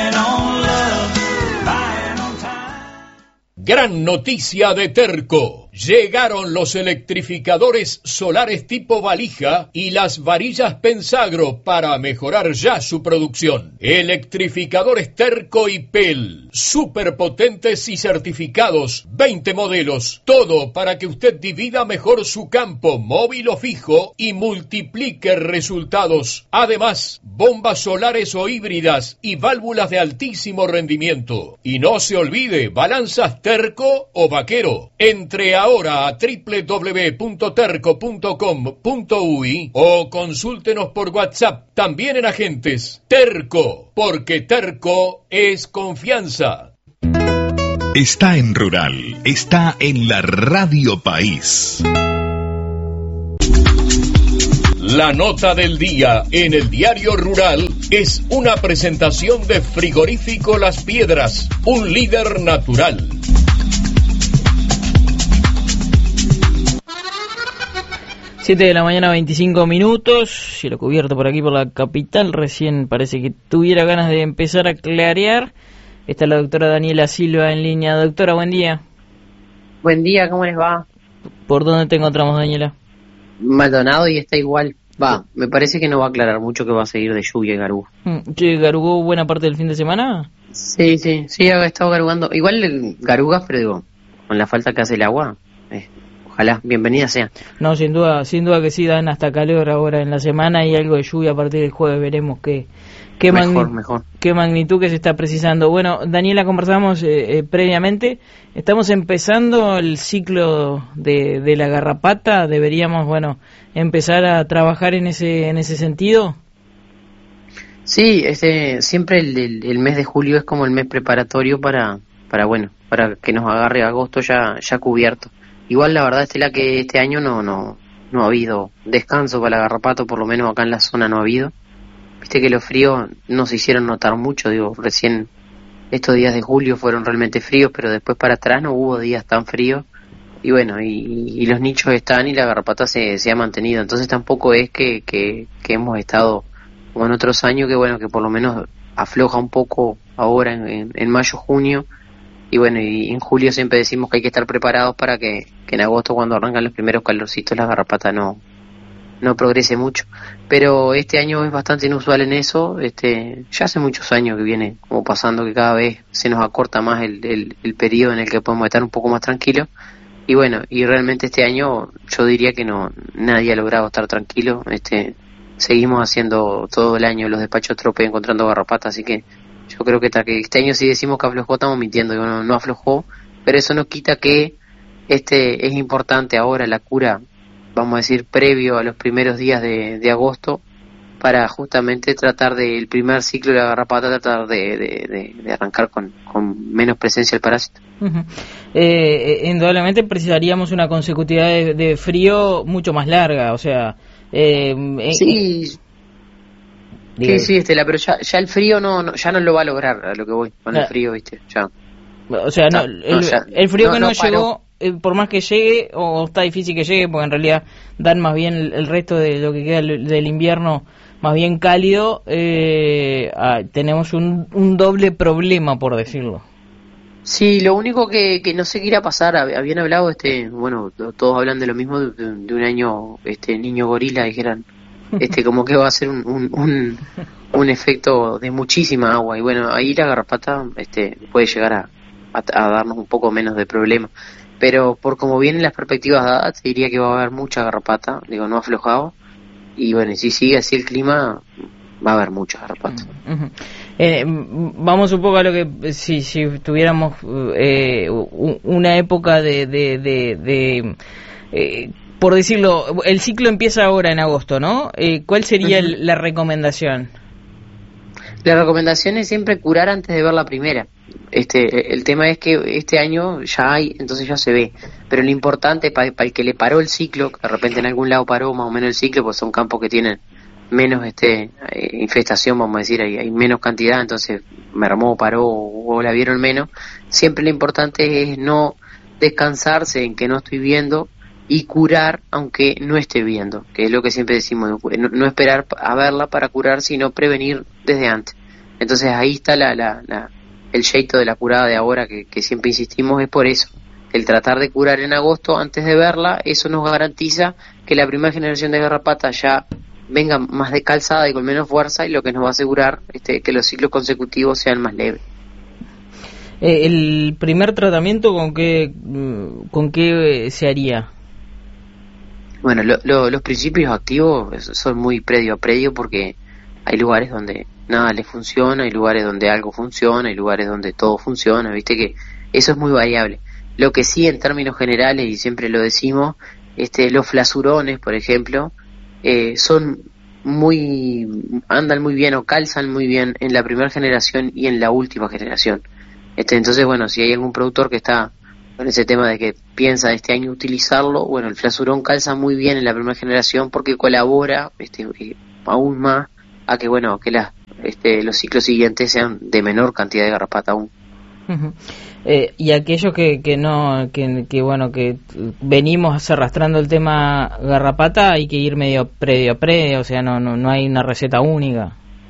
Gran noticia de Terco. Llegaron los electrificadores solares tipo valija y las varillas Pensagro para mejorar ya su producción. Electrificadores Terco y Pel, superpotentes y certificados, veinte modelos, todo para que usted divida mejor su campo, móvil o fijo, y multiplique resultados. Además, bombas solares o híbridas y válvulas de altísimo rendimiento. Y no se olvide, balanzas Terco o Vaquero. Entre ahora a doble u doble u doble u punto terco punto com punto uy o consúltenos por WhatsApp, también en agentes. Terco, porque Terco es confianza. Está en Rural, está en la Radio País. La nota del día en el Diario Rural es una presentación de Frigorífico Las Piedras, un líder natural. siete de la mañana, veinticinco minutos, cielo cubierto por aquí por la capital, recién parece que tuviera ganas de empezar a clarear. Está la doctora Daniela Silva en línea. Doctora, buen día. Buen día, ¿cómo les va? ¿Por dónde te encontramos, Daniela? Maldonado y está igual. Va, me parece que no va a aclarar mucho, que va a seguir de lluvia y garugó. ¿Che, garugó buena parte del fin de semana? Sí, sí, sí, ha estado garugando. Igual garugas, pero digo, con la falta que hace el agua, eh, ojalá, bienvenida sea. No, sin duda, sin duda que sí, dan hasta calor ahora en la semana y algo de lluvia a partir del jueves, veremos qué, qué, mejor, magni- mejor. qué magnitud que se está precisando. Bueno, Daniela, conversamos eh, eh, previamente, estamos empezando el ciclo de, de la garrapata, deberíamos, bueno, empezar a trabajar en ese, en ese sentido. Sí, este, siempre el, el, el mes de julio es como el mes preparatorio para, para bueno, para que nos agarre agosto ya, ya cubierto. Igual la verdad, Estela, que este año no, no, no ha habido descanso para la garrapata, por lo menos acá en la zona no ha habido. Viste que los fríos no se hicieron notar mucho, digo, recién estos días de julio fueron realmente fríos, pero después para atrás no hubo días tan fríos. Y bueno, y, y los nichos están y la garrapata se, se ha mantenido, entonces tampoco es que, que, que hemos estado como en otros años, que bueno, que por lo menos afloja un poco ahora en, en, en mayo, junio. Y bueno, y en julio siempre decimos que hay que estar preparados para que, que en agosto, cuando arrancan los primeros calorcitos, la garrapata no, no progrese mucho. Pero este año es bastante inusual en eso. Este, ya hace muchos años que viene como pasando que cada vez se nos acorta más el, el, el periodo en el que podemos estar un poco más tranquilos. Y bueno, y realmente este año yo diría que no, nadie ha logrado estar tranquilo. Este, seguimos haciendo todo el año los despachos trope encontrando garrapatas, así que yo creo que, que este año si decimos que aflojó estamos mintiendo, y bueno, no aflojó, pero eso no quita que este es importante ahora la cura, vamos a decir, previo a los primeros días de, de agosto, para justamente tratar del primer ciclo de la garrapata, tratar de, de, de, de arrancar con, con menos presencia del parásito. Uh-huh. Eh, indudablemente precisaríamos una consecutividad de, de frío mucho más larga, o sea... Eh, sí, eh, sí, sí, Estela, pero ya, ya el frío no, no, ya no lo va a lograr, a lo que voy, con ya. el frío, viste, ya. O sea, no, el, no, ya, el frío no, que no, no llegó, eh, por más que llegue, o está difícil que llegue, porque en realidad dan más bien el, el resto de lo que queda del, del invierno más bien cálido, eh, ah, tenemos un, un doble problema, por decirlo. Sí, lo único que, que no sé qué irá a pasar, habían hablado, este, bueno, todos hablan de lo mismo, de, de un año, este, niño gorila, dijeran, este, como que va a ser un, un, un, un efecto de muchísima agua, y bueno, ahí la garrapata, este, puede llegar a, a, a darnos un poco menos de problema, pero por como vienen las perspectivas dadas, te diría que va a haber mucha garrapata, digo, no aflojado, y bueno, si sigue así el clima, va a haber mucha garrapata. Uh-huh. Eh, vamos un poco a lo que si si tuviéramos eh, una época de de, de, de eh, por decirlo, el ciclo empieza ahora en agosto, ¿no? Eh, ¿Cuál sería uh-huh. el, la recomendación? La recomendación es siempre curar antes de ver la primera. Este, el tema es que este año ya hay, entonces ya se ve. Pero lo importante para pa el que le paró el ciclo, que de repente en algún lado paró más o menos el ciclo, pues son campos que tienen menos este eh, infestación, vamos a decir, hay, hay menos cantidad, entonces mermó, paró o la vieron menos. Siempre lo importante es no descansarse en que no estoy viendo y curar aunque no esté viendo, que es lo que siempre decimos, no, no esperar a verla para curar, sino prevenir desde antes. Entonces ahí está la, la, la el jeito de la curada de ahora, que, que siempre insistimos, es por eso, el tratar de curar en agosto antes de verla, eso nos garantiza que la primera generación de garrapata ya venga más descalzada y con menos fuerza, y lo que nos va a asegurar este, que los ciclos consecutivos sean más leves. Eh, ¿El primer tratamiento con qué, con qué se haría? Bueno, lo, lo, los principios activos son muy predio a predio, porque hay lugares donde nada les funciona, hay lugares donde algo funciona, hay lugares donde todo funciona, viste que eso es muy variable. Lo que sí, en términos generales, y siempre lo decimos, este, los flasurones, por ejemplo, eh, son muy, andan muy bien o calzan muy bien en la primera generación y en la última generación. Este, entonces, bueno, si hay algún productor que está con ese tema de que piensa este año utilizarlo, bueno, el flasurón calza muy bien en la primera generación porque colabora este, aún más a que, bueno, que las, este, los ciclos siguientes sean de menor cantidad de garrapata aún. Uh-huh. Eh, y aquellos que, que no, que, que bueno, que venimos arrastrando el tema garrapata, hay que ir medio predio a predio, o sea, no, no, no hay una receta única.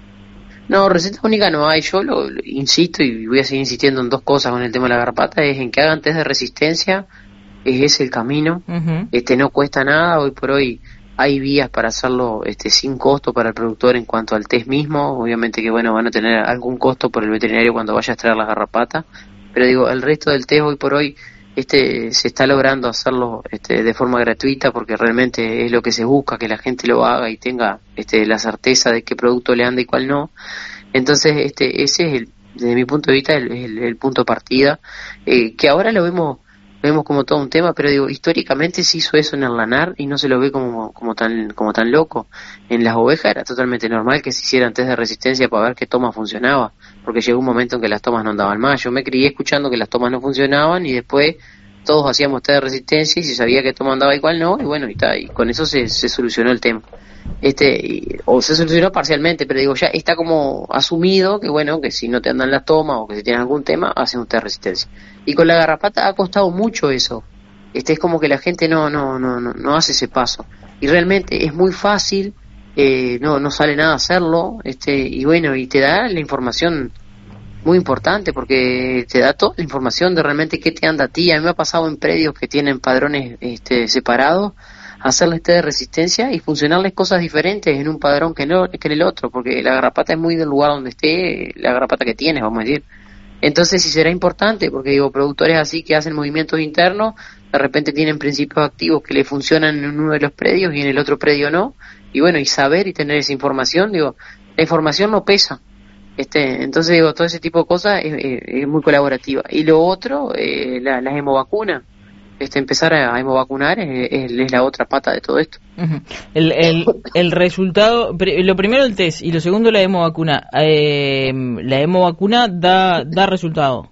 No, receta única no hay. Yo lo, lo insisto y voy a seguir insistiendo en dos cosas con el tema de la garrapata, es en que hagan test de resistencia, es ese el camino. Uh-huh. Este, no cuesta nada, hoy por hoy hay vías para hacerlo este, sin costo para el productor en cuanto al test mismo. Obviamente que bueno, van a tener algún costo por el veterinario cuando vaya a extraer la garrapata, pero digo, el resto del test hoy por hoy este se está logrando hacerlo este, de forma gratuita, porque realmente es lo que se busca, que la gente lo haga y tenga este, la certeza de qué producto le anda y cuál no. Entonces este ese es el, desde mi punto de vista el, el, el punto de partida, eh, que ahora lo vemos vemos como todo un tema, pero digo, históricamente se hizo eso en el lanar y no se lo ve como como tan como tan loco. En las ovejas era totalmente normal que se hicieran test de resistencia para ver qué toma funcionaba, porque llegó un momento en que las tomas no andaban más. Yo me crié escuchando que las tomas no funcionaban y después todos hacíamos test de resistencia y se sabía que toma andaba y cuál no, y bueno, y, ta, y con eso se, se solucionó el tema. Este y, o se solucionó parcialmente, pero digo, ya está como asumido que bueno, que si no te andan las tomas o que si tienes algún tema, haces un test de resistencia. Y con la garrapata ha costado mucho eso. Este es como que la gente no no no no, no hace ese paso. Y realmente es muy fácil, eh, no no sale nada hacerlo, este y bueno, y te da la información muy importante, porque te da toda la información de realmente qué te anda a ti. A mí me ha pasado en predios que tienen padrones este separados, hacerles test de resistencia y funcionarles cosas diferentes en un padrón que no que en el otro, porque la garrapata es muy del lugar donde esté la garrapata que tienes, vamos a decir. Entonces sí será importante, porque digo, productores así que hacen movimientos internos, de repente tienen principios activos que le funcionan en uno de los predios y en el otro predio no, y bueno, y saber y tener esa información, digo, la información no pesa. Este, entonces digo, todo ese tipo de cosas es, es, es muy colaborativa. Y lo otro, eh, la, las hemovacunas, este, empezar a hemovacunar es, es, es la otra pata de todo esto. Uh-huh. El, el, el resultado, lo primero el test y lo segundo la hemovacuna. Eh, la hemovacuna da, da resultado.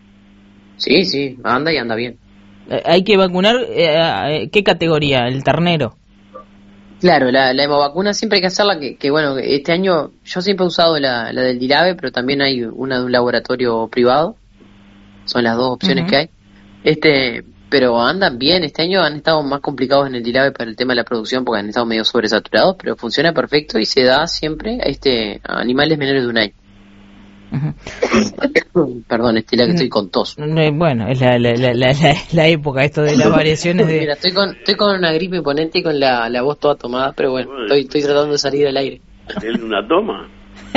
Sí, sí, anda y anda bien. Eh, hay que vacunar, eh, ¿qué categoría? ¿El ternero? Claro, la, la hemovacuna siempre hay que hacerla, que, que bueno, este año yo siempre he usado la, la del Dilave, pero también hay una de un laboratorio privado, son las dos opciones uh-huh. que hay, este, pero andan bien. Este año han estado más complicados en el Dilave para el tema de la producción, porque han estado medio sobresaturados, pero funciona perfecto y se da siempre a, este, a animales menores de un año. Uh-huh. Perdón, Estela, que estoy con tos. Bueno, es la, la, la, la, la época, esto de las variaciones de... Mira, estoy con, estoy con una gripe imponente y con la, la voz toda tomada, pero bueno, estoy, estoy tratando de salir al aire. ¿Tiene una toma?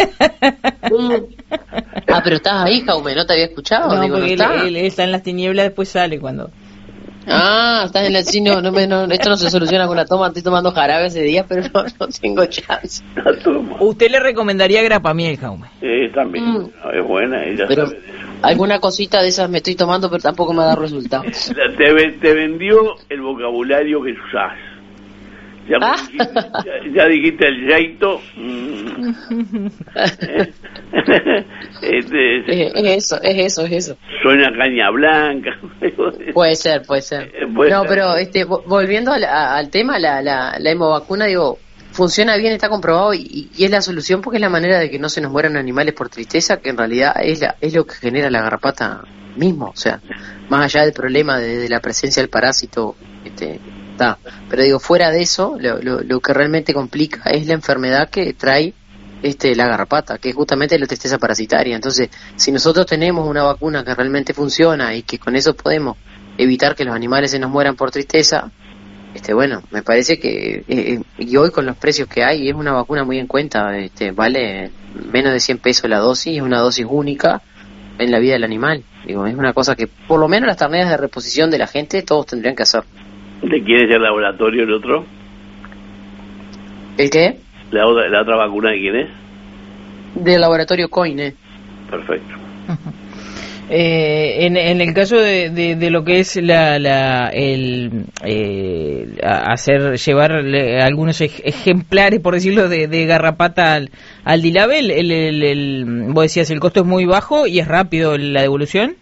Ah, pero estás ahí, Jaume, ¿no te había escuchado? No, Digo, porque no está. Él, él está en las tinieblas, después sale cuando... Ah, estás en la... Sí, no, no, no, esto no se soluciona con la toma, estoy tomando jarabe ese día, pero no, no tengo chance. ¿Usted le recomendaría grapamiel, Jaume? Sí, también, mm. es buena, ella pero sabe de eso. Alguna cosita de esas me estoy tomando, pero tampoco me da resultados. Te, te vendió el vocabulario que usás. Ya, ah. dijiste, ya, ya dijiste el yeito. Mm. este, es, es eso, es eso, es eso. Suena caña blanca. Puede ser, puede ser. Puede no, ser. pero este, volviendo al, al tema, la, la, la hemovacuna, digo, funciona bien, está comprobado y, y es la solución, porque es la manera de que no se nos mueran animales por tristeza, que en realidad es, la, es lo que genera la garrapata mismo. O sea, más allá del problema de, de la presencia del parásito, este... pero digo, fuera de eso, lo, lo, lo que realmente complica es la enfermedad que trae este la garrapata, que es justamente la tristeza parasitaria. Entonces, si nosotros tenemos una vacuna que realmente funciona y que con eso podemos evitar que los animales se nos mueran por tristeza, este bueno, me parece que eh, y hoy con los precios que hay es una vacuna muy en cuenta, este vale menos de cien pesos la dosis, es una dosis única en la vida del animal. Digo, es una cosa que por lo menos las tareas de reposición de la gente todos tendrían que hacer. ¿De quién es el laboratorio el otro? ¿El qué? ¿La otra, la otra vacuna de quién es? Del laboratorio Coine. Perfecto. Eh, en, en el caso de, de, de lo que es la, la el eh, hacer llevar algunos ej, ejemplares, por decirlo, de, de garrapata al, al Dilabel, el, el, el, vos decías, el costo es muy bajo y es rápido la devolución.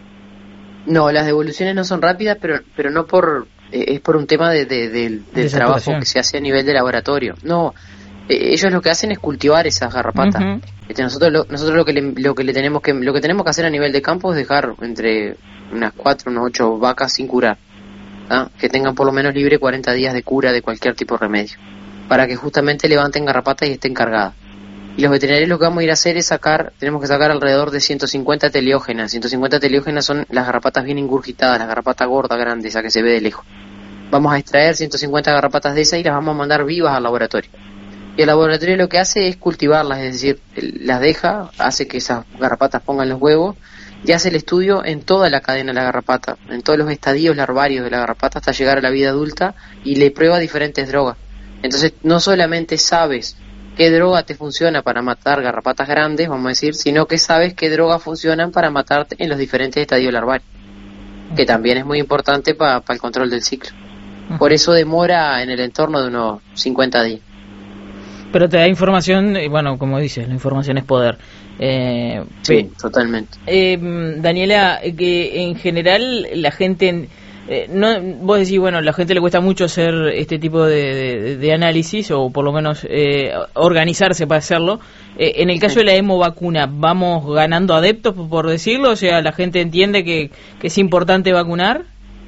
No, las devoluciones no son rápidas, pero pero no por eh, es por un tema de, de, de del, del trabajo que se hace a nivel de laboratorio. No, eh, ellos lo que hacen es cultivar esas garrapatas. Uh-huh. Este, nosotros lo, nosotros lo que le, lo que le tenemos que lo que tenemos que hacer a nivel de campo es dejar entre unas cuatro, unas ocho vacas sin curar, ¿ah? Que tengan por lo menos libre cuarenta días de cura de cualquier tipo de remedio, para que justamente levanten garrapatas y estén cargadas. Y los veterinarios lo que vamos a ir a hacer es sacar, tenemos que sacar alrededor de ciento cincuenta teleógenas. ciento cincuenta teleógenas son las garrapatas bien ingurgitadas, las garrapatas gordas, grandes, esa que se ve de lejos. Vamos a extraer ciento cincuenta garrapatas de esas y las vamos a mandar vivas al laboratorio. Y el laboratorio lo que hace es cultivarlas, es decir, las deja, hace que esas garrapatas pongan los huevos y hace el estudio en toda la cadena de la garrapata, en todos los estadios larvarios de la garrapata hasta llegar a la vida adulta, y le prueba diferentes drogas. Entonces no solamente sabes qué droga te funciona para matar garrapatas grandes, vamos a decir, sino que sabes qué drogas funcionan para matarte en los diferentes estadios larvarios, que también es muy importante para pa el control del ciclo. Por eso demora en el entorno de unos cincuenta días. Pero te da información, y bueno, como dices, la información es poder. Eh, sí, totalmente. Eh, Daniela, que en general la gente... Eh, no, vos decís, bueno, a la gente le cuesta mucho hacer este tipo de, de, de análisis, o por lo menos eh, organizarse para hacerlo. Eh, en el caso de la hemovacuna, ¿vamos ganando adeptos, por decirlo? O sea, ¿la gente entiende que, que es importante vacunar?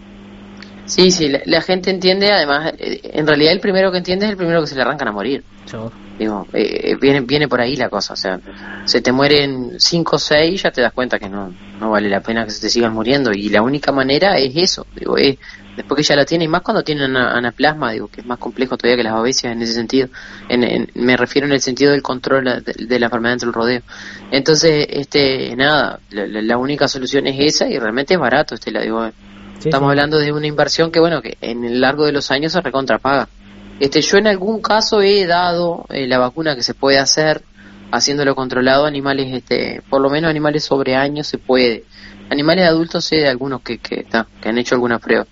Sí, sí, la, la gente entiende, además, eh, en realidad el primero que entiende es el primero que se le arrancan a morir. Sure. Digo, eh, viene viene por ahí la cosa, o sea, se te mueren cinco o seis, ya te das cuenta que no no vale la pena que se te sigan muriendo, y la única manera es eso, digo, es después que ya la tiene, y más cuando tienen anaplasma, digo, que es más complejo todavía que las babesias en ese sentido, en, en, me refiero en el sentido del control de, de la enfermedad entre el rodeo. Entonces, este, nada, la, la única solución es esa, y realmente es barato, este, la digo, sí, estamos sí. hablando de una inversión que, bueno, que en el largo de los años se recontrapaga. Este, yo en algún caso he dado eh, la vacuna que se puede hacer haciéndolo controlado a animales, este, por lo menos animales sobre años se puede. Animales adultos sé de algunos que que, ta, que han hecho alguna prueba,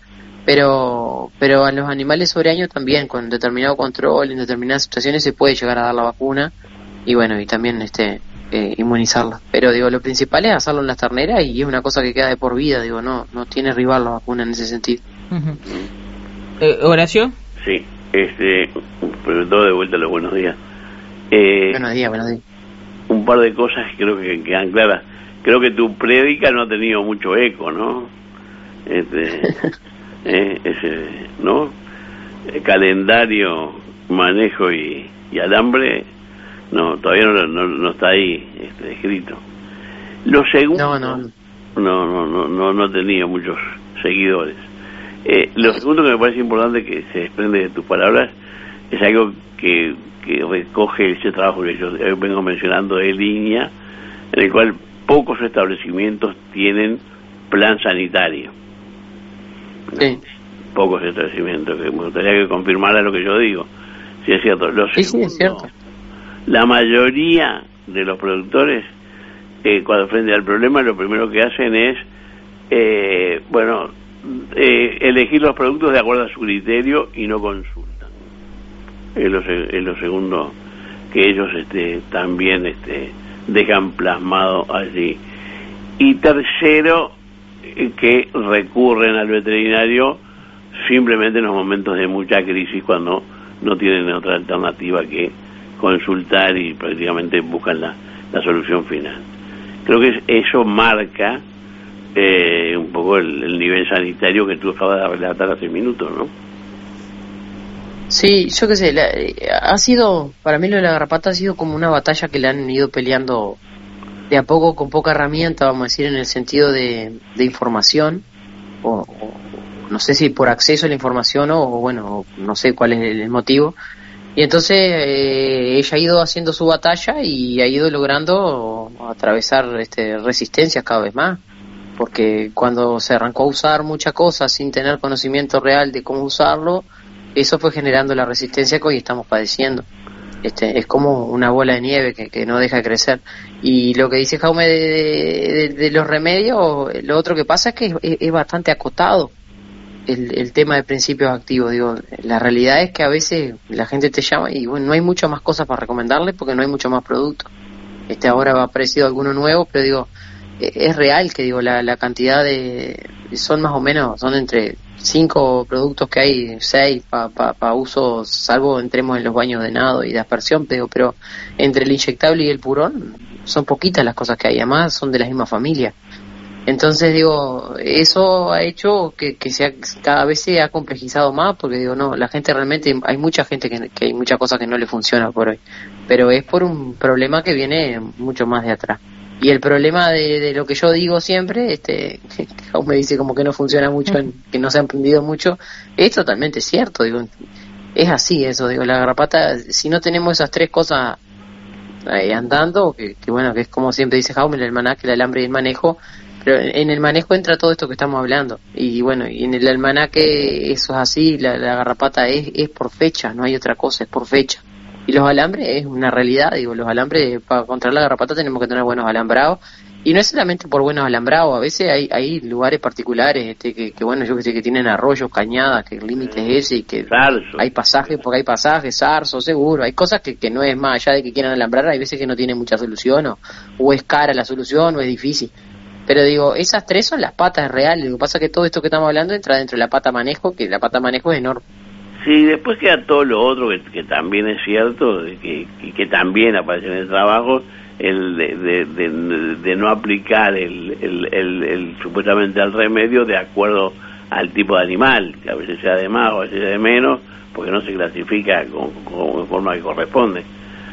pero pero a los animales sobre años también, con determinado control en determinadas situaciones se puede llegar a dar la vacuna, y bueno, y también este eh, inmunizarla. Pero digo, lo principal es hacerlo en las terneras, y es una cosa que queda de por vida, digo, no no tiene rival la vacuna en ese sentido. Uh-huh. eh, ¿Horacio? Sí. Este, pero todo de vuelta, los buenos días. Eh, buenos días, buenos días. Un par de cosas que creo que quedan claras. Creo que tu prédica no ha tenido mucho eco, ¿no? Este, eh, ese, ¿no? El calendario, manejo y, y alambre, no, todavía no, no, no está ahí este, escrito. Lo segundo, no, no, no, no, no, no, no ha tenido muchos seguidores. Eh, lo segundo que me parece importante que se desprende de tus palabras es algo que, que recoge ese trabajo que yo vengo mencionando de línea, en el cual pocos establecimientos tienen plan sanitario. Sí. Pocos establecimientos, que me gustaría que confirmara lo que yo digo, si es cierto. Lo sí, segundo, sí, es cierto. La mayoría de los productores, eh, cuando frente al problema, lo primero que hacen es, eh, bueno, Eh, elegir los productos de acuerdo a su criterio y no consultan. Es lo, es lo segundo que ellos este, también este, dejan plasmado allí. Y tercero, eh, que recurren al veterinario simplemente en los momentos de mucha crisis, cuando no tienen otra alternativa que consultar y prácticamente buscan la, la solución final. Creo que eso marca Eh, un poco el, el nivel sanitario que tú acabas de relatar hace minutos, ¿no? Sí, yo qué sé, la, ha sido, para mí lo de la garrapata ha sido como una batalla que le han ido peleando de a poco, con poca herramienta, vamos a decir, en el sentido de, de información, o, o no sé si por acceso a la información o, o bueno, no sé cuál es el motivo. Y entonces eh, ella ha ido haciendo su batalla y ha ido logrando atravesar este, resistencias cada vez más, porque cuando se arrancó a usar muchas cosas sin tener conocimiento real de cómo usarlo, eso fue generando la resistencia que hoy estamos padeciendo. Este, es como una bola de nieve que, que no deja de crecer. Y lo que dice Jaume de, de, de los remedios, lo otro que pasa es que es, es bastante acotado el, el tema de principios activos. Digo, la realidad es que a veces la gente te llama y bueno, no hay muchas más cosas para recomendarle porque no hay mucho más producto. Este, ahora va aparecido alguno nuevo, pero digo, es real que digo la, la cantidad de son más o menos, son entre cinco productos que hay, seis para pa, pa uso, salvo entremos en los baños de nado y de aspersión, pero, pero entre el inyectable y el purón son poquitas las cosas que hay, además son de la misma familia. Entonces digo, eso ha hecho que, que sea, cada vez se ha complejizado más, porque digo, no, la gente realmente, hay mucha gente que, que hay muchas cosas que no le funciona por hoy, pero es por un problema que viene mucho más de atrás. Y el problema de, de lo que yo digo siempre, este, que aún me dice como que no funciona mucho, en, que no se ha aprendido mucho, es totalmente cierto, digo, es así eso, digo, la garrapata, si no tenemos esas tres cosas eh, andando, que, que bueno, que es como siempre dice Jaume, el almanaque, el alambre y el manejo, pero en el manejo entra todo esto que estamos hablando, y bueno, y en el almanaque eso es así, la, la garrapata es, es por fecha, no hay otra cosa, es por fecha. Y los alambres es una realidad, digo, los alambres, para controlar la garrapata tenemos que tener buenos alambrados, y no es solamente por buenos alambrados, a veces hay hay lugares particulares este que, que bueno, yo que sé, que tienen arroyos, cañadas, que el límite es ese, y que zarzo. Hay pasajes, porque hay pasajes, zarzo, seguro, hay cosas que, que no es más allá de que quieran alambrar, hay veces que no tienen mucha solución, o, o es cara la solución, o es difícil. Pero digo, esas tres son las patas reales, lo que pasa es que todo esto que estamos hablando entra dentro de la pata manejo, que la pata manejo es enorme. Sí, después queda todo lo otro que, que también es cierto, que, que, que también aparece en el trabajo, el de, de, de, de no aplicar el, el, el, el supuestamente el remedio de acuerdo al tipo de animal, que a veces sea de más o a veces sea de menos, porque no se clasifica con, con forma que corresponde.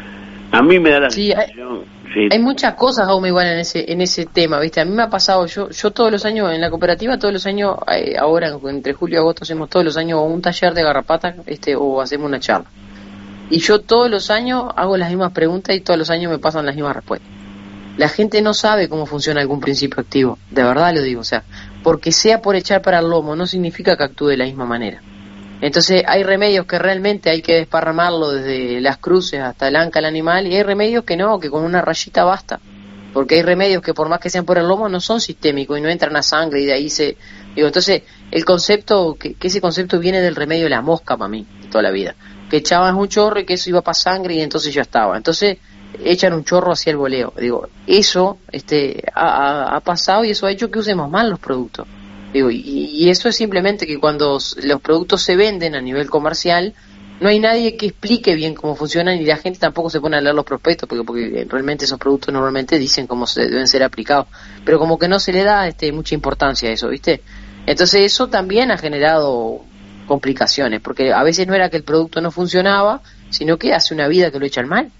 A mí me da la sí, sensación... Hay, sí. hay muchas cosas, Jaume, igual en ese en ese tema, ¿viste? A mí me ha pasado, yo yo todos los años en la cooperativa, todos los años, eh, ahora entre julio y agosto hacemos todos los años un taller de garrapata este o hacemos una charla. Y yo todos los años hago las mismas preguntas y todos los años me pasan las mismas respuestas. La gente no sabe cómo funciona algún principio activo, de verdad lo digo, o sea, porque sea por echar para el lomo no significa que actúe de la misma manera. Entonces hay remedios que realmente hay que desparramarlo desde las cruces hasta el anca al animal, y hay remedios que no, que con una rayita basta, porque hay remedios que por más que sean por el lomo no son sistémicos y no entran a sangre, y de ahí se... Digo, entonces el concepto, que, que ese concepto viene del remedio de la mosca para mí, toda la vida, que echaban un chorro y que eso iba para sangre y entonces ya estaba, entonces echan un chorro hacia el voleo. Digo, eso este ha, ha pasado y eso ha hecho que usemos mal los productos. Digo, y, y eso es simplemente que cuando los productos se venden a nivel comercial, no hay nadie que explique bien cómo funcionan y la gente tampoco se pone a leer los prospectos, porque, porque realmente esos productos normalmente dicen cómo se deben ser aplicados, pero como que no se le da este mucha importancia a eso, ¿viste? Entonces eso también ha generado complicaciones, porque a veces no era que el producto no funcionaba, sino que hace una vida que lo echan mal.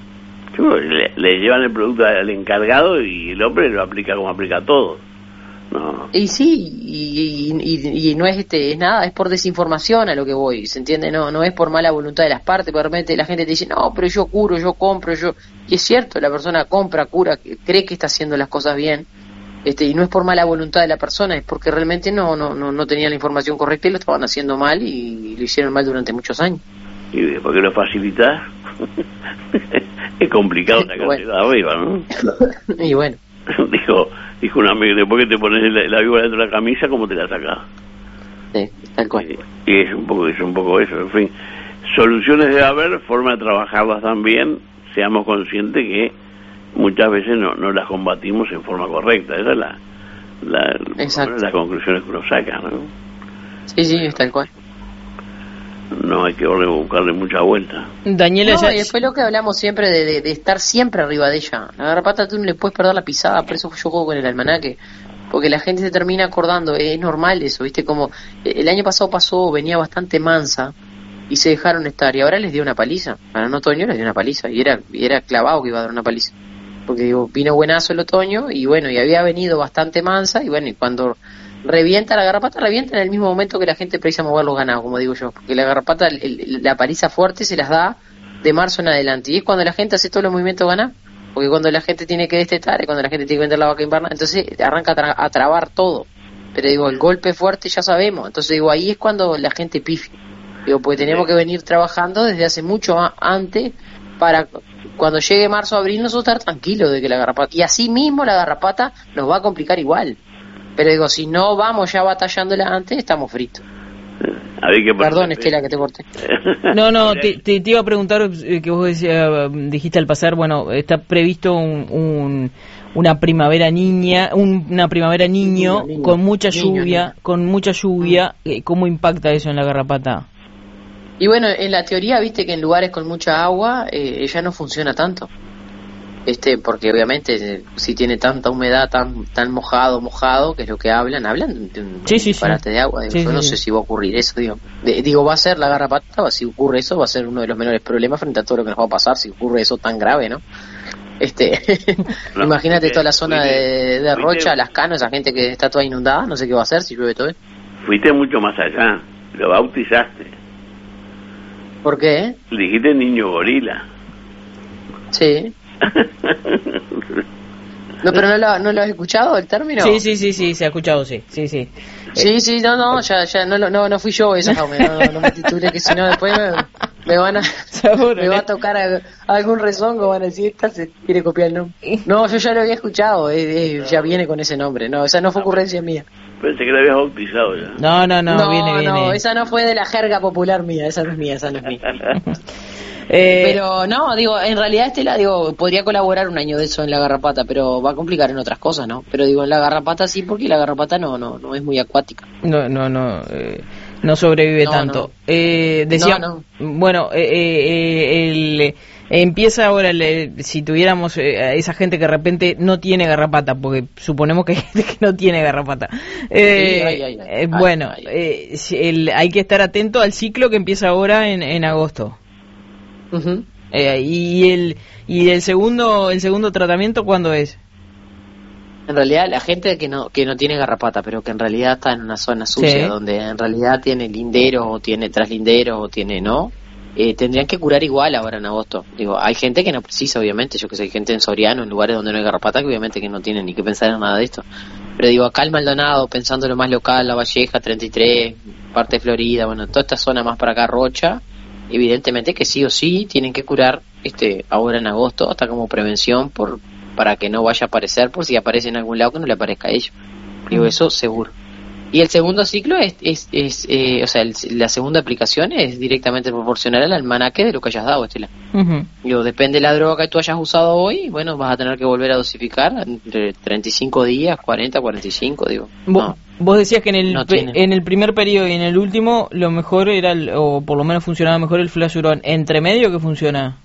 Le, le llevan el producto al encargado y el hombre lo aplica como aplica todo. No. Y sí, y, y, y, y no es este es nada, es por desinformación a lo que voy, ¿se entiende? No no es por mala voluntad de las partes, porque realmente la gente te dice, no, pero yo curo, yo compro, yo... Y es cierto, la persona compra, cura, cree que está haciendo las cosas bien, este y no es por mala voluntad de la persona, es porque realmente no no no, no tenía la información correcta y lo estaban haciendo mal y lo hicieron mal durante muchos años. ¿Y por qué lo facilitas? Es complicado sacarse bueno. de arriba, ¿no? Y bueno. Dijo, dijo un amigo, después que te pones la, la víbora dentro de la camisa, ¿cómo te la sacás? Sí, tal cual. Y, y es un poco es un poco eso, en fin. Soluciones debe haber, forma de trabajarlas también, seamos conscientes que muchas veces no, no las combatimos en forma correcta, esa es la, la, las conclusiones que uno saca, ¿no? Sí, sí, es tal cual. No hay que buscarle mucha vuelta. Daniela, no, ya... y después lo que hablamos siempre de, de, de estar siempre arriba de ella. La garrapata tú no le puedes perder la pisada, por eso yo juego con el almanaque, porque la gente se termina acordando, es normal eso, viste, como el año pasado pasó, venía bastante mansa y se dejaron estar y ahora les dio una paliza. Para un otoño les dio una paliza y era y era clavado que iba a dar una paliza, porque digo, vino buenazo el otoño y bueno, y había venido bastante mansa y bueno, y cuando revienta la garrapata, revienta en el mismo momento que la gente precisa mover los ganados, como digo yo, porque la garrapata, el, el, la paliza fuerte se las da de marzo en adelante, y es cuando la gente hace todos los movimientos ganados, porque cuando la gente tiene que destetar, es cuando la gente tiene que vender la vaca invernal, entonces arranca a, tra a trabar todo, pero digo, el golpe fuerte ya sabemos, entonces digo, ahí es cuando la gente pifia, digo, porque tenemos que venir trabajando desde hace mucho antes, para cuando llegue marzo o abril nosotros estar tranquilos de que la garrapata, y así mismo la garrapata nos va a complicar igual, pero digo, si no vamos ya batallándola antes, estamos fritos. A ver, ¿qué Perdón, Estela, que te corté. No, no, te, te, te iba a preguntar, eh, que vos decía, dijiste al pasar, bueno, está previsto un, un una primavera niña, un, una primavera niño, niño, niño con mucha niño, lluvia, niño. con mucha lluvia, eh, ¿cómo impacta eso en la garrapata? Y bueno, en la teoría, viste que en lugares con mucha agua eh, ya no funciona tanto. Este, porque obviamente si tiene tanta humedad, tan tan mojado, mojado, que es lo que hablan, hablan de un sí, sí, disparate sí. de agua. Digo, sí, yo sí, no sí. sé si va a ocurrir eso, digo. De, digo, va a ser la garrapata, si ocurre eso, va a ser uno de los menores problemas frente a todo lo que nos va a pasar si ocurre eso tan grave, ¿no? Este, no, imagínate toda la zona fuiste, de, de Rocha, fuiste, Las Canas, esa gente que está toda inundada, no sé qué va a hacer si llueve todo eso. Fuiste mucho más allá, lo bautizaste. ¿Por qué? Le dijiste niño gorila. Sí. No, pero no lo, no lo has escuchado el término. Sí, sí, sí, sí, se ha escuchado, sí, sí, sí. Sí, sí, no, no, ya, ya, no, no, no fui yo esa, no, no, no me titulé, que si no después me, me van a, Seguro, me va a tocar a, a algún rezongo, van a decir, esta se quiere copiar el nombre. No, yo ya lo había escuchado, eh, eh, ya viene con ese nombre, no, esa no fue ocurrencia mía. Pensé que la habías bautizado ya. No, no, no, no viene, viene. No, esa no fue de la jerga popular mía, esa no es mía, esa no es mía. Eh, pero no, digo, en realidad Estela, digo, podría colaborar un año de eso en la garrapata, pero va a complicar en otras cosas, ¿no? Pero digo, en la garrapata sí, porque la garrapata no no no es muy acuática. No, no, no, eh, no sobrevive no, tanto. No. Eh, decía, no, no. Bueno, eh, eh, el, eh, empieza ahora, el, si tuviéramos eh, a esa gente que de repente no tiene garrapata, porque suponemos que hay gente que no tiene garrapata. Eh, sí, ay, ay, ay, eh, bueno, ay, ay. Eh, el, hay que estar atento al ciclo que empieza ahora en, en agosto. Uh-huh. Eh, y el y el segundo el segundo tratamiento, ¿cuándo es? En realidad la gente que no que no tiene garrapata, pero que en realidad está en una zona sucia, sí. donde en realidad tiene linderos o tiene traslinderos o tiene no, eh, tendrían que curar igual ahora en agosto. Digo, hay gente que no precisa, obviamente, yo que sé, hay gente en Soriano, en lugares donde no hay garrapata, que obviamente que no tienen ni que pensar en nada de esto. Pero digo, acá el Maldonado, pensando en lo más local, La Valleja, treinta y tres, parte de Florida, bueno, toda esta zona más para acá, Rocha, evidentemente que sí o sí tienen que curar este ahora en agosto, hasta como prevención por para que no vaya a aparecer, por si aparece en algún lado que no le aparezca a ellos. Digo, eso seguro. Y el segundo ciclo es, es, es eh, o sea, el, la segunda aplicación es directamente proporcional al almanaque de lo que hayas dado, Estela. Uh-huh. Digo, depende de la droga que tú hayas usado hoy, bueno, vas a tener que volver a dosificar entre treinta y cinco días, cuarenta, cuarenta y cinco, digo. ¿Vos, no, vos decías que en el no pe, en el primer periodo y en el último lo mejor era, el, o por lo menos funcionaba mejor el flasurón. ¿Entre medio que funciona?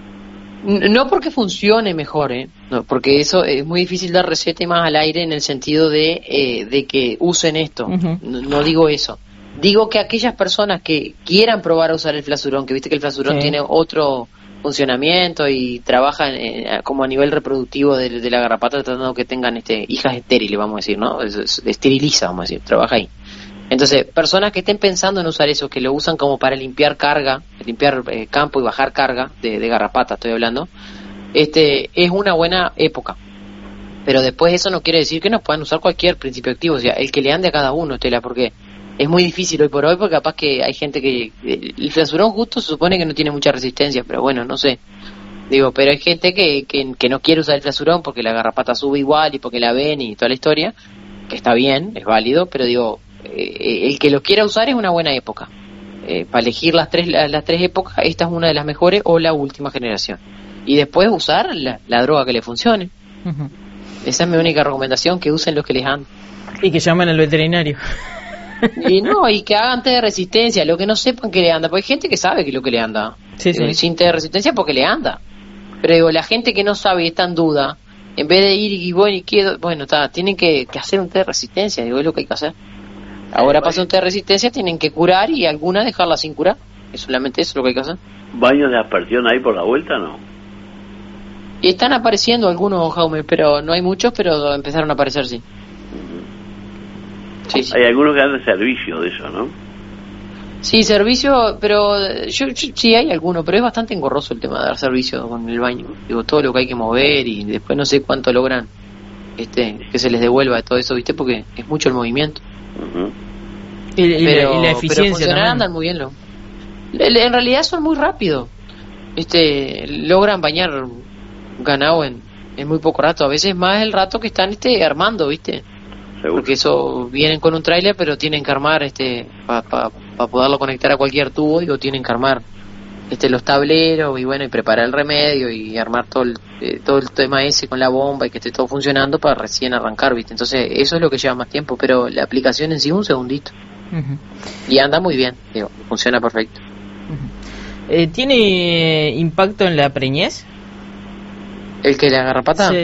No porque funcione mejor, ¿eh? No, porque eso es muy difícil dar receta y más al aire en el sentido de eh, de que usen esto. Uh-huh. No, no digo eso. Digo que aquellas personas que quieran probar a usar el flasurón, que viste que el flasurón sí. tiene otro funcionamiento y trabaja en, en, como a nivel reproductivo de, de la garrapata, tratando que tengan este hijas estériles, vamos a decir, ¿no? Es, es, esteriliza, vamos a decir, trabaja ahí. Entonces, personas que estén pensando en usar eso, que lo usan como para limpiar carga, limpiar eh, campo y bajar carga de, de garrapata, estoy hablando, este es una buena época. Pero después eso no quiere decir que no puedan usar cualquier principio activo, o sea, el que le ande a cada uno, Estela, porque es muy difícil hoy por hoy, porque capaz que hay gente que... El flasurón justo se supone que no tiene mucha resistencia, pero bueno, no sé. Digo, pero hay gente que, que, que no quiere usar el flasurón porque la garrapata sube igual y porque la ven y toda la historia, que está bien, es válido, pero digo... Eh, el que lo quiera usar es una buena época eh, para elegir las tres las, las tres épocas. Esta es una de las mejores o la última generación, y después usar la, la droga que le funcione. Uh-huh. Esa es mi única recomendación, que usen los que les han y que llamen al veterinario. Y no, y que hagan test de resistencia, lo que no sepan que le anda, porque hay gente que sabe que lo que le anda sí, sí. Eh, sin test de resistencia porque le anda, pero digo, la gente que no sabe y está en duda, en vez de ir y bueno, y quedo, bueno, está, tienen que, que hacer un test de resistencia, digo, es lo que hay que hacer. Ahora pasa un test de resistencia, tienen que curar y algunas dejarla sin curar. Es solamente eso lo que hay que hacer. ¿Baños de aspersión ahí por la vuelta, no? Y están apareciendo algunos, Jaume, pero no hay muchos, pero empezaron a aparecer, sí. Sí, sí. Hay algunos que dan servicio de eso, ¿no? Sí, servicio, pero yo, yo sí hay alguno, pero es bastante engorroso el tema de dar servicio con el baño. Digo, todo lo que hay que mover y después no sé cuánto logran este que se les devuelva de todo eso, ¿viste? Porque es mucho el movimiento. Uh-huh. y, y, pero, la, y la eficiencia pero funcionar también. andan muy bien. Lo, en realidad son muy rápidos. Este, logran bañar ganado en, en muy poco rato. A veces más el rato que están este armando, ¿viste? Seguro. Porque eso vienen con un tráiler, pero tienen que armar este para pa, pa poderlo conectar a cualquier tubo, digo, tienen que armar este los tableros y bueno, y preparar el remedio y armar todo el, eh, todo el tema ese con la bomba y que esté todo funcionando para recién arrancar, ¿viste? Entonces, eso es lo que lleva más tiempo, pero la aplicación en sí un segundito. Uh-huh. Y anda muy bien, digo, funciona perfecto. Uh-huh. eh, ¿Tiene impacto en la preñez? ¿El que la garrapata? Sí.